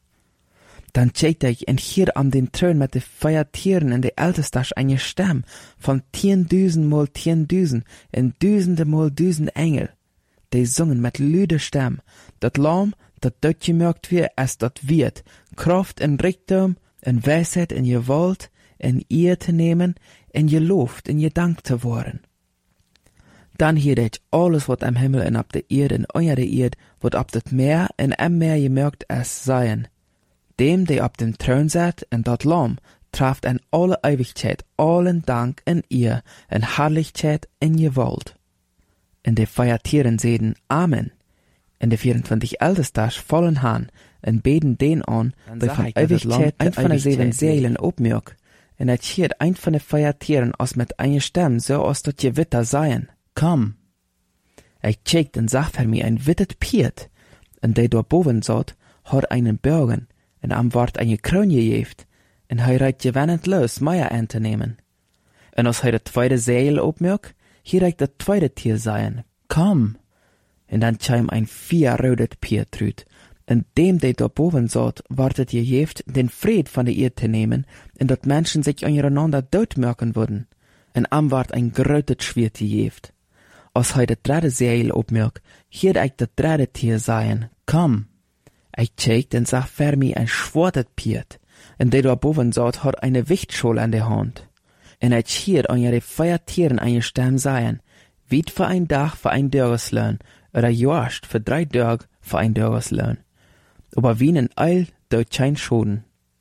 Dan checkte ich en hier an den Thron mit de 4 Tieren en de Ältestas eine Stamm von 10.000 mal 10.000 en duizenden mal 1000 Engel. Die singen mit luide Stem, dat Lamm, dat doodgemerkt wird, als dat wird, Kraft en Reichtum, en Weisheit en Gewalt, en Eer te nemen, en geloofd en gedankt te worden. Dan hierde ich alles wat am Himmel en op de Erde en onder de Erde, wat op het Meer en am Meer gemerkt es seien. Dem, der op dem Thron zat en dat Lamm, traft en alle Ewigkeit, allen Dank en Eer, en Herrlichkeit en Gewalt. En de 4 Tieren zeiden Amen. En de 24 Ältestas vallen haan, en beden den aan, die van Ewigkeit ein van de 7 Seelen opmerkt. En het schiert ein van de 4 Tieren als met eine Stem, so als dat je witter seien. Komm. Ich checkt en zag voor mij ein wittet Piet, en die door boven zat, had einen Bergen, en am ward eine Kroon gegeeft, en hij reikt gewennend los, Meier aan te nemen. En als hij de 2e Seil opmerkt, hier reikt dat 2e Tier seien. Komm. En dan chim ein 4 rodet Piet truut, en dem die door boven zat, ward het gegeeft, den Fried van de Erde te nemen, en dat Menschen sich ondereinander doodmerken worden. En am ward ein grotet Schwert gegeeft. Als hij de 3e Seil opmerkt, hier reikt dat 3e Tier seien. Komm. Ich checkt en zag voor mij ein schwartet Piet, en die door boven zat had eine Wichtschol an der Hand. En ich hier an ihre 4 Tieren eine Stem seien, weit für ein Tag für ein Dörreslön, oder joast für 3 Dörg für ein Dörreslön. Aber wie ein Eil dort kein Schoden.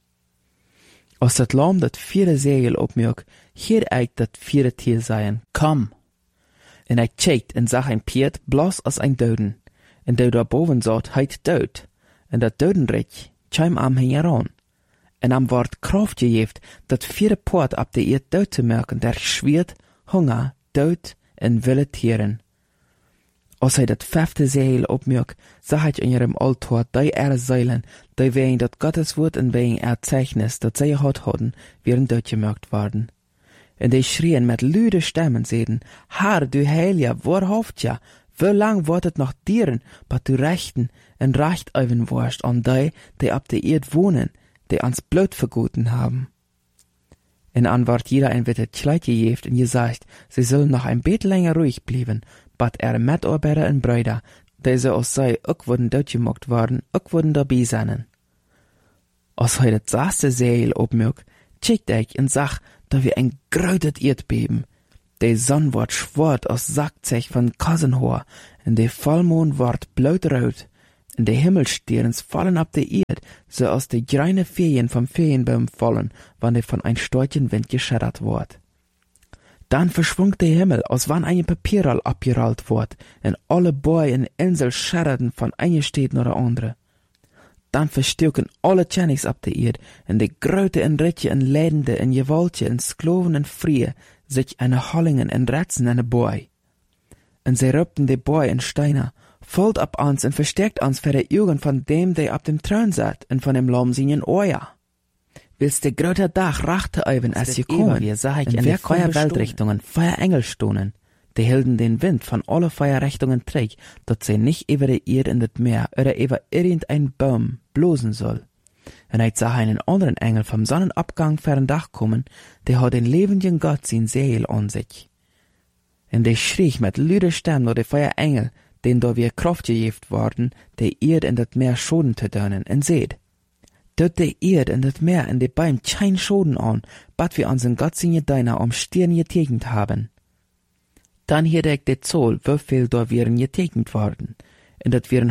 Als dat Lamm dat 4e Seil opmerkt, hier eik dat 4e Tier seien. Komm. En ich checkt en zag ein Piet bloß als ein Doden, en die door boven zat heit dood. En dat Dodenreich chim am heran. En am word Kraft gegeeft dat 4e Poort op de Erde dood te merken, der schwiert, Hunger, dood en wille Tieren. Als hij dat 5e Seil opmerkt, zag hij in ihrem Altar die Zeilen, die wegen dat Gottes Wort en wegen Zeichnis, dat zij gehad hadden, wären doodgemerkt worden. En die schrien met luide Stemmen, zeiden, Herr, du Heilige, wahrhaft ja, wie lang wordt het nog dieren, wat du rechten en recht even worst an die op de Erde wohnen, die ans Blut vergoten haben. In Antwort jeder ein wird het Kleid gegeeft en gesagt, sie sollen noch ein beetje länger ruhig bleiben, bat Mitarbeiter en Brüder, die so als zij ook worden doodgemaakt worden, ook worden dabei zijn. Als hij het 6e Seil opmerkt, Checkt ich und sag, da wir ein grötet Erdbeben. De Sonn wordt schwart aus Sackzech von Kassenhoor, en de Vollmond wordt blautrot, en de Himmelsterns fallen ab de Erd, so als de greine Ferien vom Ferienbaum fallen, wann de von ein storchen Wind geschädert wordt. Dann verschwungt der Himmel, als wann ein Papierroll abgerollt wordt, en alle Bäume en Insel schäderten von einer Stadt nach der andere. Dann verstuken alle Tjennings ab der Erd, en de Gröte en Ritje en Leidende en Gewaltje en Skloven en Frie, sich eine Hollingen en Retzen en de Boi. En sie rüpten de Boi en Steiner, folgt ab uns en verstärkt uns für de Augen von dem, der ab dem Thron sat, en von dem Lomsinien Oja. Willst de gröter Dach rachte euwen, als je kommen, wir sah ich in de Feuerweltrichtungen, Feuerengel stonen. Die hielden den Wind von alle Feuerrichtungen träg, dat sie nicht über de Erd in det Meer oder über irgendein Baum blosen soll. En ich sah einen anderen Engel vom Sonnenabgang fern Dach kommen, der hat den lebenden Gott sin Seel an sich. En der schrie mit lüder Stimme nur de Feuerengel, den da wir Kraft gegeben worden, de Erd in det Meer Schoden zu dönen, en seht. Dort de Erd in det Meer in de Beim kein Schoden an, bat wir unseren Gott sin Deiner Stirn getegnet haben. Dann hielt ich de Zoll, wieviel da wären getegnet worden. Und dat wären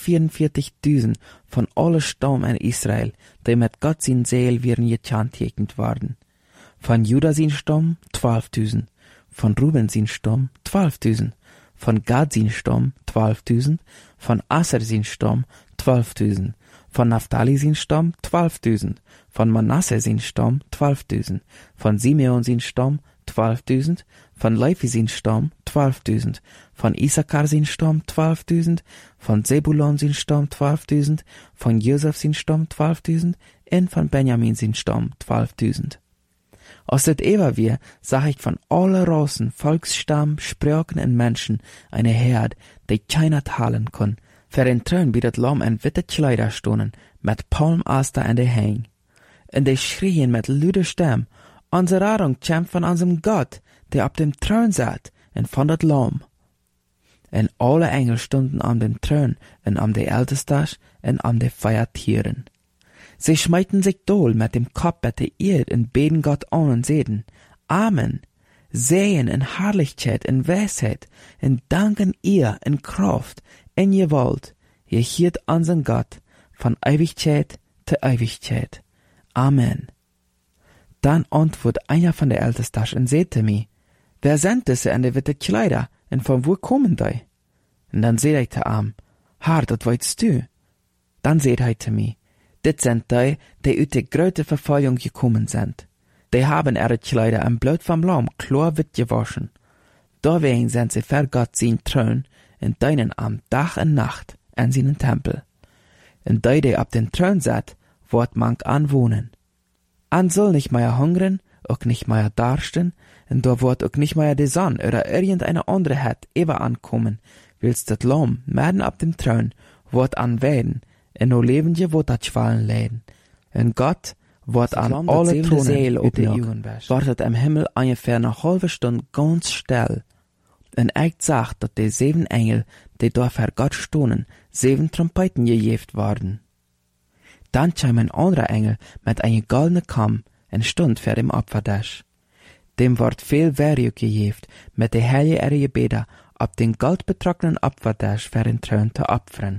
144.000 von alle Stamm in Israel, die mit Gott sin Seel wären getegnet worden. Von Juda sin Stamm 12.000, von Ruben sin Stamm 12.000, von Gad sin Stamm 12.000, von Aser sin Stamm 12.000, von Naphtali sin Stamm 12.000, von Manasse sin Stamm 12.000, von Simeon sin Stamm 12.000, von Levi sin Stamm 12.000, von Issachar sin Stamm 12.000, von Zebulon sin Stamm 12.000, von Josef sin Stamm 12.000 und von Benjamin sin Stamm 12.000. Aus det Ewa wir sah ich von alle Rassen, Volksstamm, Sprachen und Menschen eine Herd, die keiner teilen kann. Für den Thron bietet Lamm en witte Kleider stonen, mit Palmaster in de Hang. Und die schrien mit lüder Stimme, unsere Rettung kämpft von unserem Gott, der ab dem Thron sat, und von dat Lamm. Und alle Engel stunden an dem Thron, und an de Ältestas, und an de Feiertieren. Sie schmeiten sich dohl mit dem Kopf bei der Erd und beten Gott an und sehen, Amen, sehen in Herrlichkeit und Weisheit, und danken ihr in Kraft, in Gewalt, ihr hielt unseren Gott, von Ewigkeit zu Ewigkeit. Amen. Dann antwortet einer von der Ältesten und sagte mir, wer sind diese in de witte Kleider, und von wo kommen die? Und dann seht ich zu ihm, Herr, dat weißt du. Dann seht er zu mir, dit sind die uit de grote Verfolgung gekommen sind. Die haben ihre Kleider am Blut vom Lamm klar wit gewaschen. Deswegen sind sie für Gott sein Thron und dienen am Tag und Nacht an seinen Tempel. Und die ab den Thron sat, wird man anwohnen. An soll nicht mehr hungern, auch nicht mehr darsten, und da wird auch nicht mehr die Sonne oder irgendeine andere het über ankommen, willst das Lamm mitten ab dem Thron wird anwählen, en no levendje wordt dat schwallen leiden. En Gott wordt an alle Thronen op de Augen wordt het im Himmel ungefähr eine halbe Stunde ganz still. En ich sagt, dat de 7 Engel, die da für Gott stonen, 7 Trompeten gejeft worden. Dann kam ein anderer Engel mit einem goldenen Kamm en stund für dem Opferdasch. Dem wordt viel Werk gejeft, mit de heilige Gebete ab den goldbetrockenen Opferdasch für den Thron zu opfern.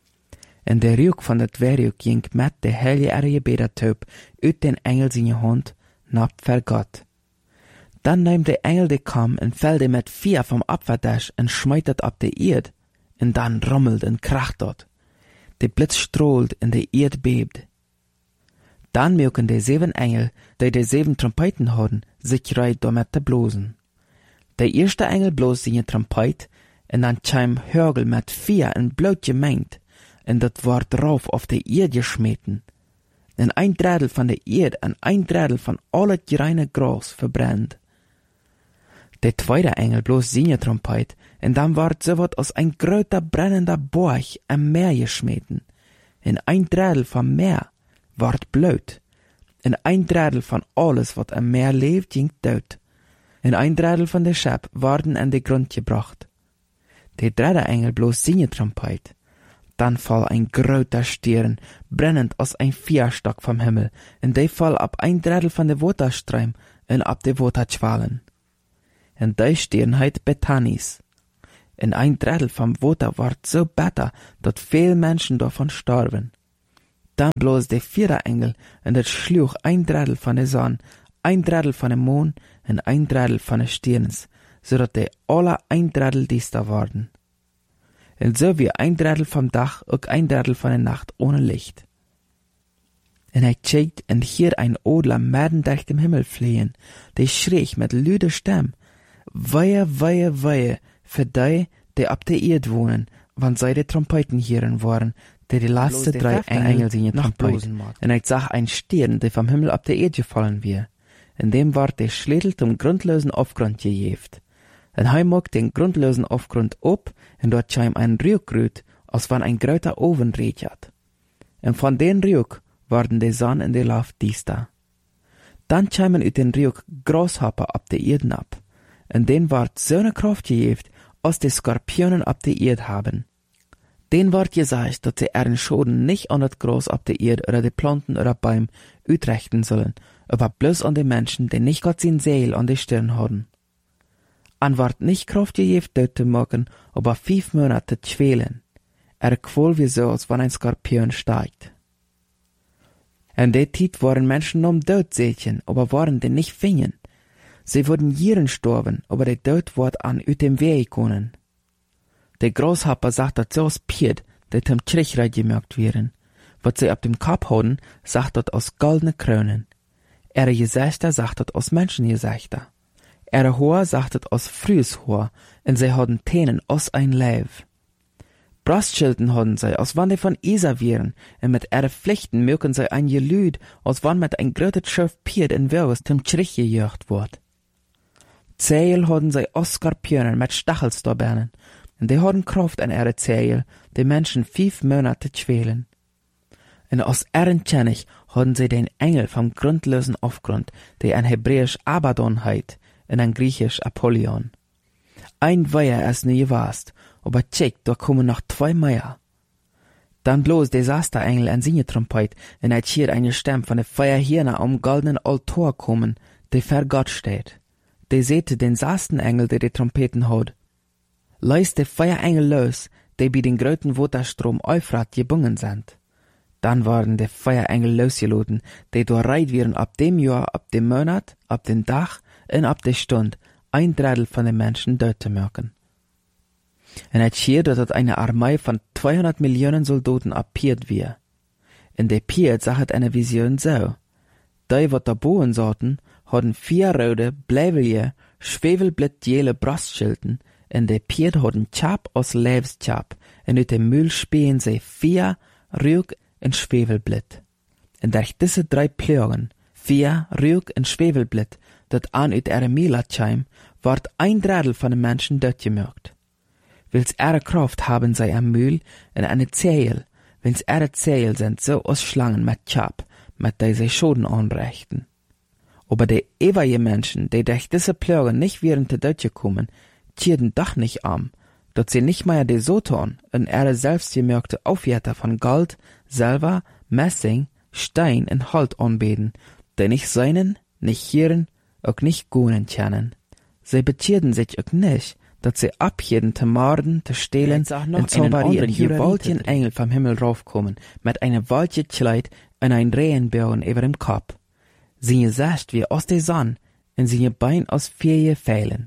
En der Rück von dat Werk ging mit de heilige Gebettyp uit den Engel seine Hand nab für Gott. Dann nahm der Engel de Kamm en fällte mit 4 vom Opferdasch en schmeitet ab de Erd, en dann rummelt en kracht dort. De Blitz strahlt en de Erd bebt. Dann mögen de 7 Engel, die de 7 Trompeten hadden, sich reit damit te blosen. Der erste Engel bloß seine Trompet, en dann kam Hörgel mit 4 en Blut gemengt, en dat wordt drauf auf de Erd geschmeten. En ein Drittel von der Erd en ein Drittel von alle reine Gras verbrennt. Der zweite Engel bloß seine Trompet, en dann wordt so wat als ein gröter brennender Borch am Meer geschmeten. En ein Drittel vom Meer wordt Blut. En ein Drittel von alles, wat am Meer leeft, ging dood. En ein Drittel von der Schöpf worden an den Grund gebracht. Der dritte Engel bloß seine Trompet. Dann fall ein groter Stern, brennend als ein Feuerstock vom Himmel, en die fall ab ein Drittel van de Waterstream en ab de Waterschwalen. En die Stern heet Bethanis. En ein Drittel vom Water ward so bitter, dat veel Menschen davon starben. Dann bloß de vierde Engel, en dat schluch ein Drittel van de Sonne, ein Drittel van de Mond en ein Drittel van de Sterns, zodat die alle ein Drittel diester worden. En so wie ein Drittel vom Dach ook ein Drittel van de Nacht ohne Licht. En hij kijkt en hier ein Adler midden durch dem Himmel fliehen, die schreef met luide stem, Wehe, wehe, wehe, für die ab der Erde wohnen, wann zij de Trompeten hieren waren, die laatste drei Engel zien Trompeten. En ik zag ein Stern, die vom Himmel ab der Erde gefallen wie. In dem ward der Schädel zum grundlosen Aufgrund gejeft. En hij mocht den grundlosen Aufgrund op, en dort scheim ein Rück, als wann ein groter Oven reetjat. En von den Rück worden de Sonne in de Luft diester. Dann scheimen uit den Rück Grashopper ab der Erden ab. En den ward zo'n Kraft gejeft, als de Skorpionen ab der Erde haben. Den ward gesagt, dat sie ihren Schoden nicht an das Gras ab der Erde oder die Planten oder Bäume utrechten sollen, aber bloß an die Menschen, die nicht Gott sein Seel an die Stirn haben. An ward nicht Kraft gegeben, dort zu machen, aber 5 Monate zu schwelen. Qual wie so, als wenn ein Skorpion steigt. In der Zeit waren Menschen Tod sätchen, aber waren die nicht fingen. Sie wurden Jieren storben, aber der Tod ward an ut dem Weg gekommen. Der Grashopper sagt, dat so aus Pied, die zum Trichreich gemerkt werden. Was sie ab dem Kopf haben, sagt dat aus goldene Krönen. Ihre Gesichter sagt dat aus Menschengesichter. Ihre Haar sagt dat aus frühes Haar, und sie haben Tänen aus ein Leib. Brustschilden haben sie, als wann die von Isa wären, und mit ihren Pflichten mögen sie ein Gelüd, als wann mit ein grötet Schöf Pied in Wirres zum Trich gejagt wird. Zähl haben sie aus Skorpionen mit Stachelstorbernen, und die haben Kraft an ihre Zähl, die Menschen 5 Monate schwelen. Und aus ihren Tschennig haben sie den Engel vom grundlosen Aufgrund, der ein Hebräisch Abaddon heit, und ein Griechisch Apollyon. Ein Weiher ist nie gewast, aber check, da kommen noch 2 mehr. Dann bloß Desasterengel an seine Trompet, und er hier eine Stimme von der Feuerhirne am goldenen Altar kommen, der vor Gott steht. Der sehte den Sastenengel, der die Trompeten hat. Leist der Feuerengel los, die bei den gröten Waterstrom Euphrat gebungen sind. Dann waren die Feuerengel losgeladen, die durchreit werden ab dem Jahr, ab dem Monat, ab dem Tag und ab der Stunde, ein Drittel von den Menschen dort zu merken. Und es hier, dass eine Armee von 200 Millionen Soldaten appiert wir. In der Piet sagt eine Vision so. Die, wat da bohen sollten, hatten 4 rote, bleiwelige, schwevelblattjele Brustschilden, in der Piet hatten Chap aus Leibschap, und uit dem Müll spähen sie 4 Rück und Schwevelblatt. Und durch diese 3 Plögen, 4 Rück und Schwevelblatt, dat an uit ihre Milatscheim, ward ein Drittel von den Menschen dort gemerkt. Wils ihre Kraft haben sie am Mühl und eine Zähl, wils ihre Zähl sind so aus Schlangen mit Chap, mit der sie Schoden anrichten. Aber die ewige Menschen, die durch diese Plöge nicht während der Dort gekommen, tierden doch nicht arm, dort sie nicht mehr die Soton und ihre selbstgemerkte Aufwärter von Gold, Silber, Messing, Stein und Holz anbeten, die nicht seinen, nicht hören, auch nicht gunen kennen. Sie betierden sich auch nicht, dass sie abhielten zu morden, zu stehlen und zauberieren. Hier wollten Engel vom Himmel raufkommen, mit einem Waldje Kleid und ein Rehenbirnen über dem Kopf. Sie Gesicht wie aus der Sonne und sie Bein aus 4 Pfeilen.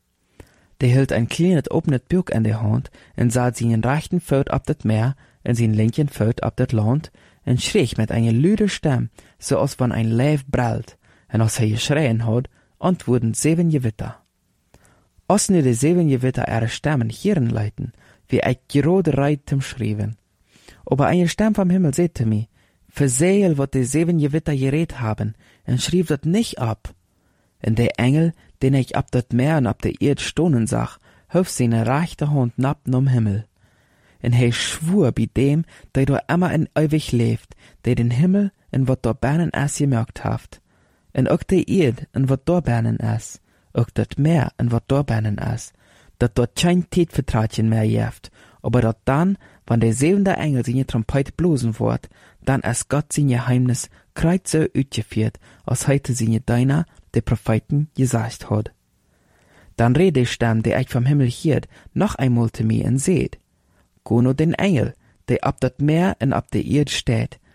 Der hielt ein kleines offenes Buch in der Hand und sah seinen rechten Fuß ab das Meer und seinen linken Fuß ab das Land und schrie mit einer lüden Stimme, so als wenn ein Leib brüllt. Und als er geschrien hat, antworten 7 Gewitter. Als nur die 7 Gewitter ihre Stimmen hören leiten, wie ein gerade reit zum Schreiben. Aber eine Stimme vom Himmel sagte mir, versehel, wat die 7 Gewitter geredet haben, und schrieb das nicht ab. Und der Engel, den ich ab dat Meer und ab der Erde stohnen sah, hof seine rechte Hand nappen um Himmel. Und er schwur bei dem, der da immer in ewig lebt, der den Himmel und wat da bernen es gemerkt haft. Und auch die Erde und wat da bernen es, auch dat Meer und wat da bernen es, dat dort kein Tietvertratchen mehr jeft, aber dat dann, Wann der 7. Engel seine Trompete blosen wird, dann ist Gott sein Geheimnis kreuz so uitgeführt, als heute seine Deiner, der Propheten, gesagt hat. Dann redet die Stimme, der euch vom Himmel hiert, noch einmal zu mir und seht: Go nur den Engel, der ab dat Meer und ab der Erde steht,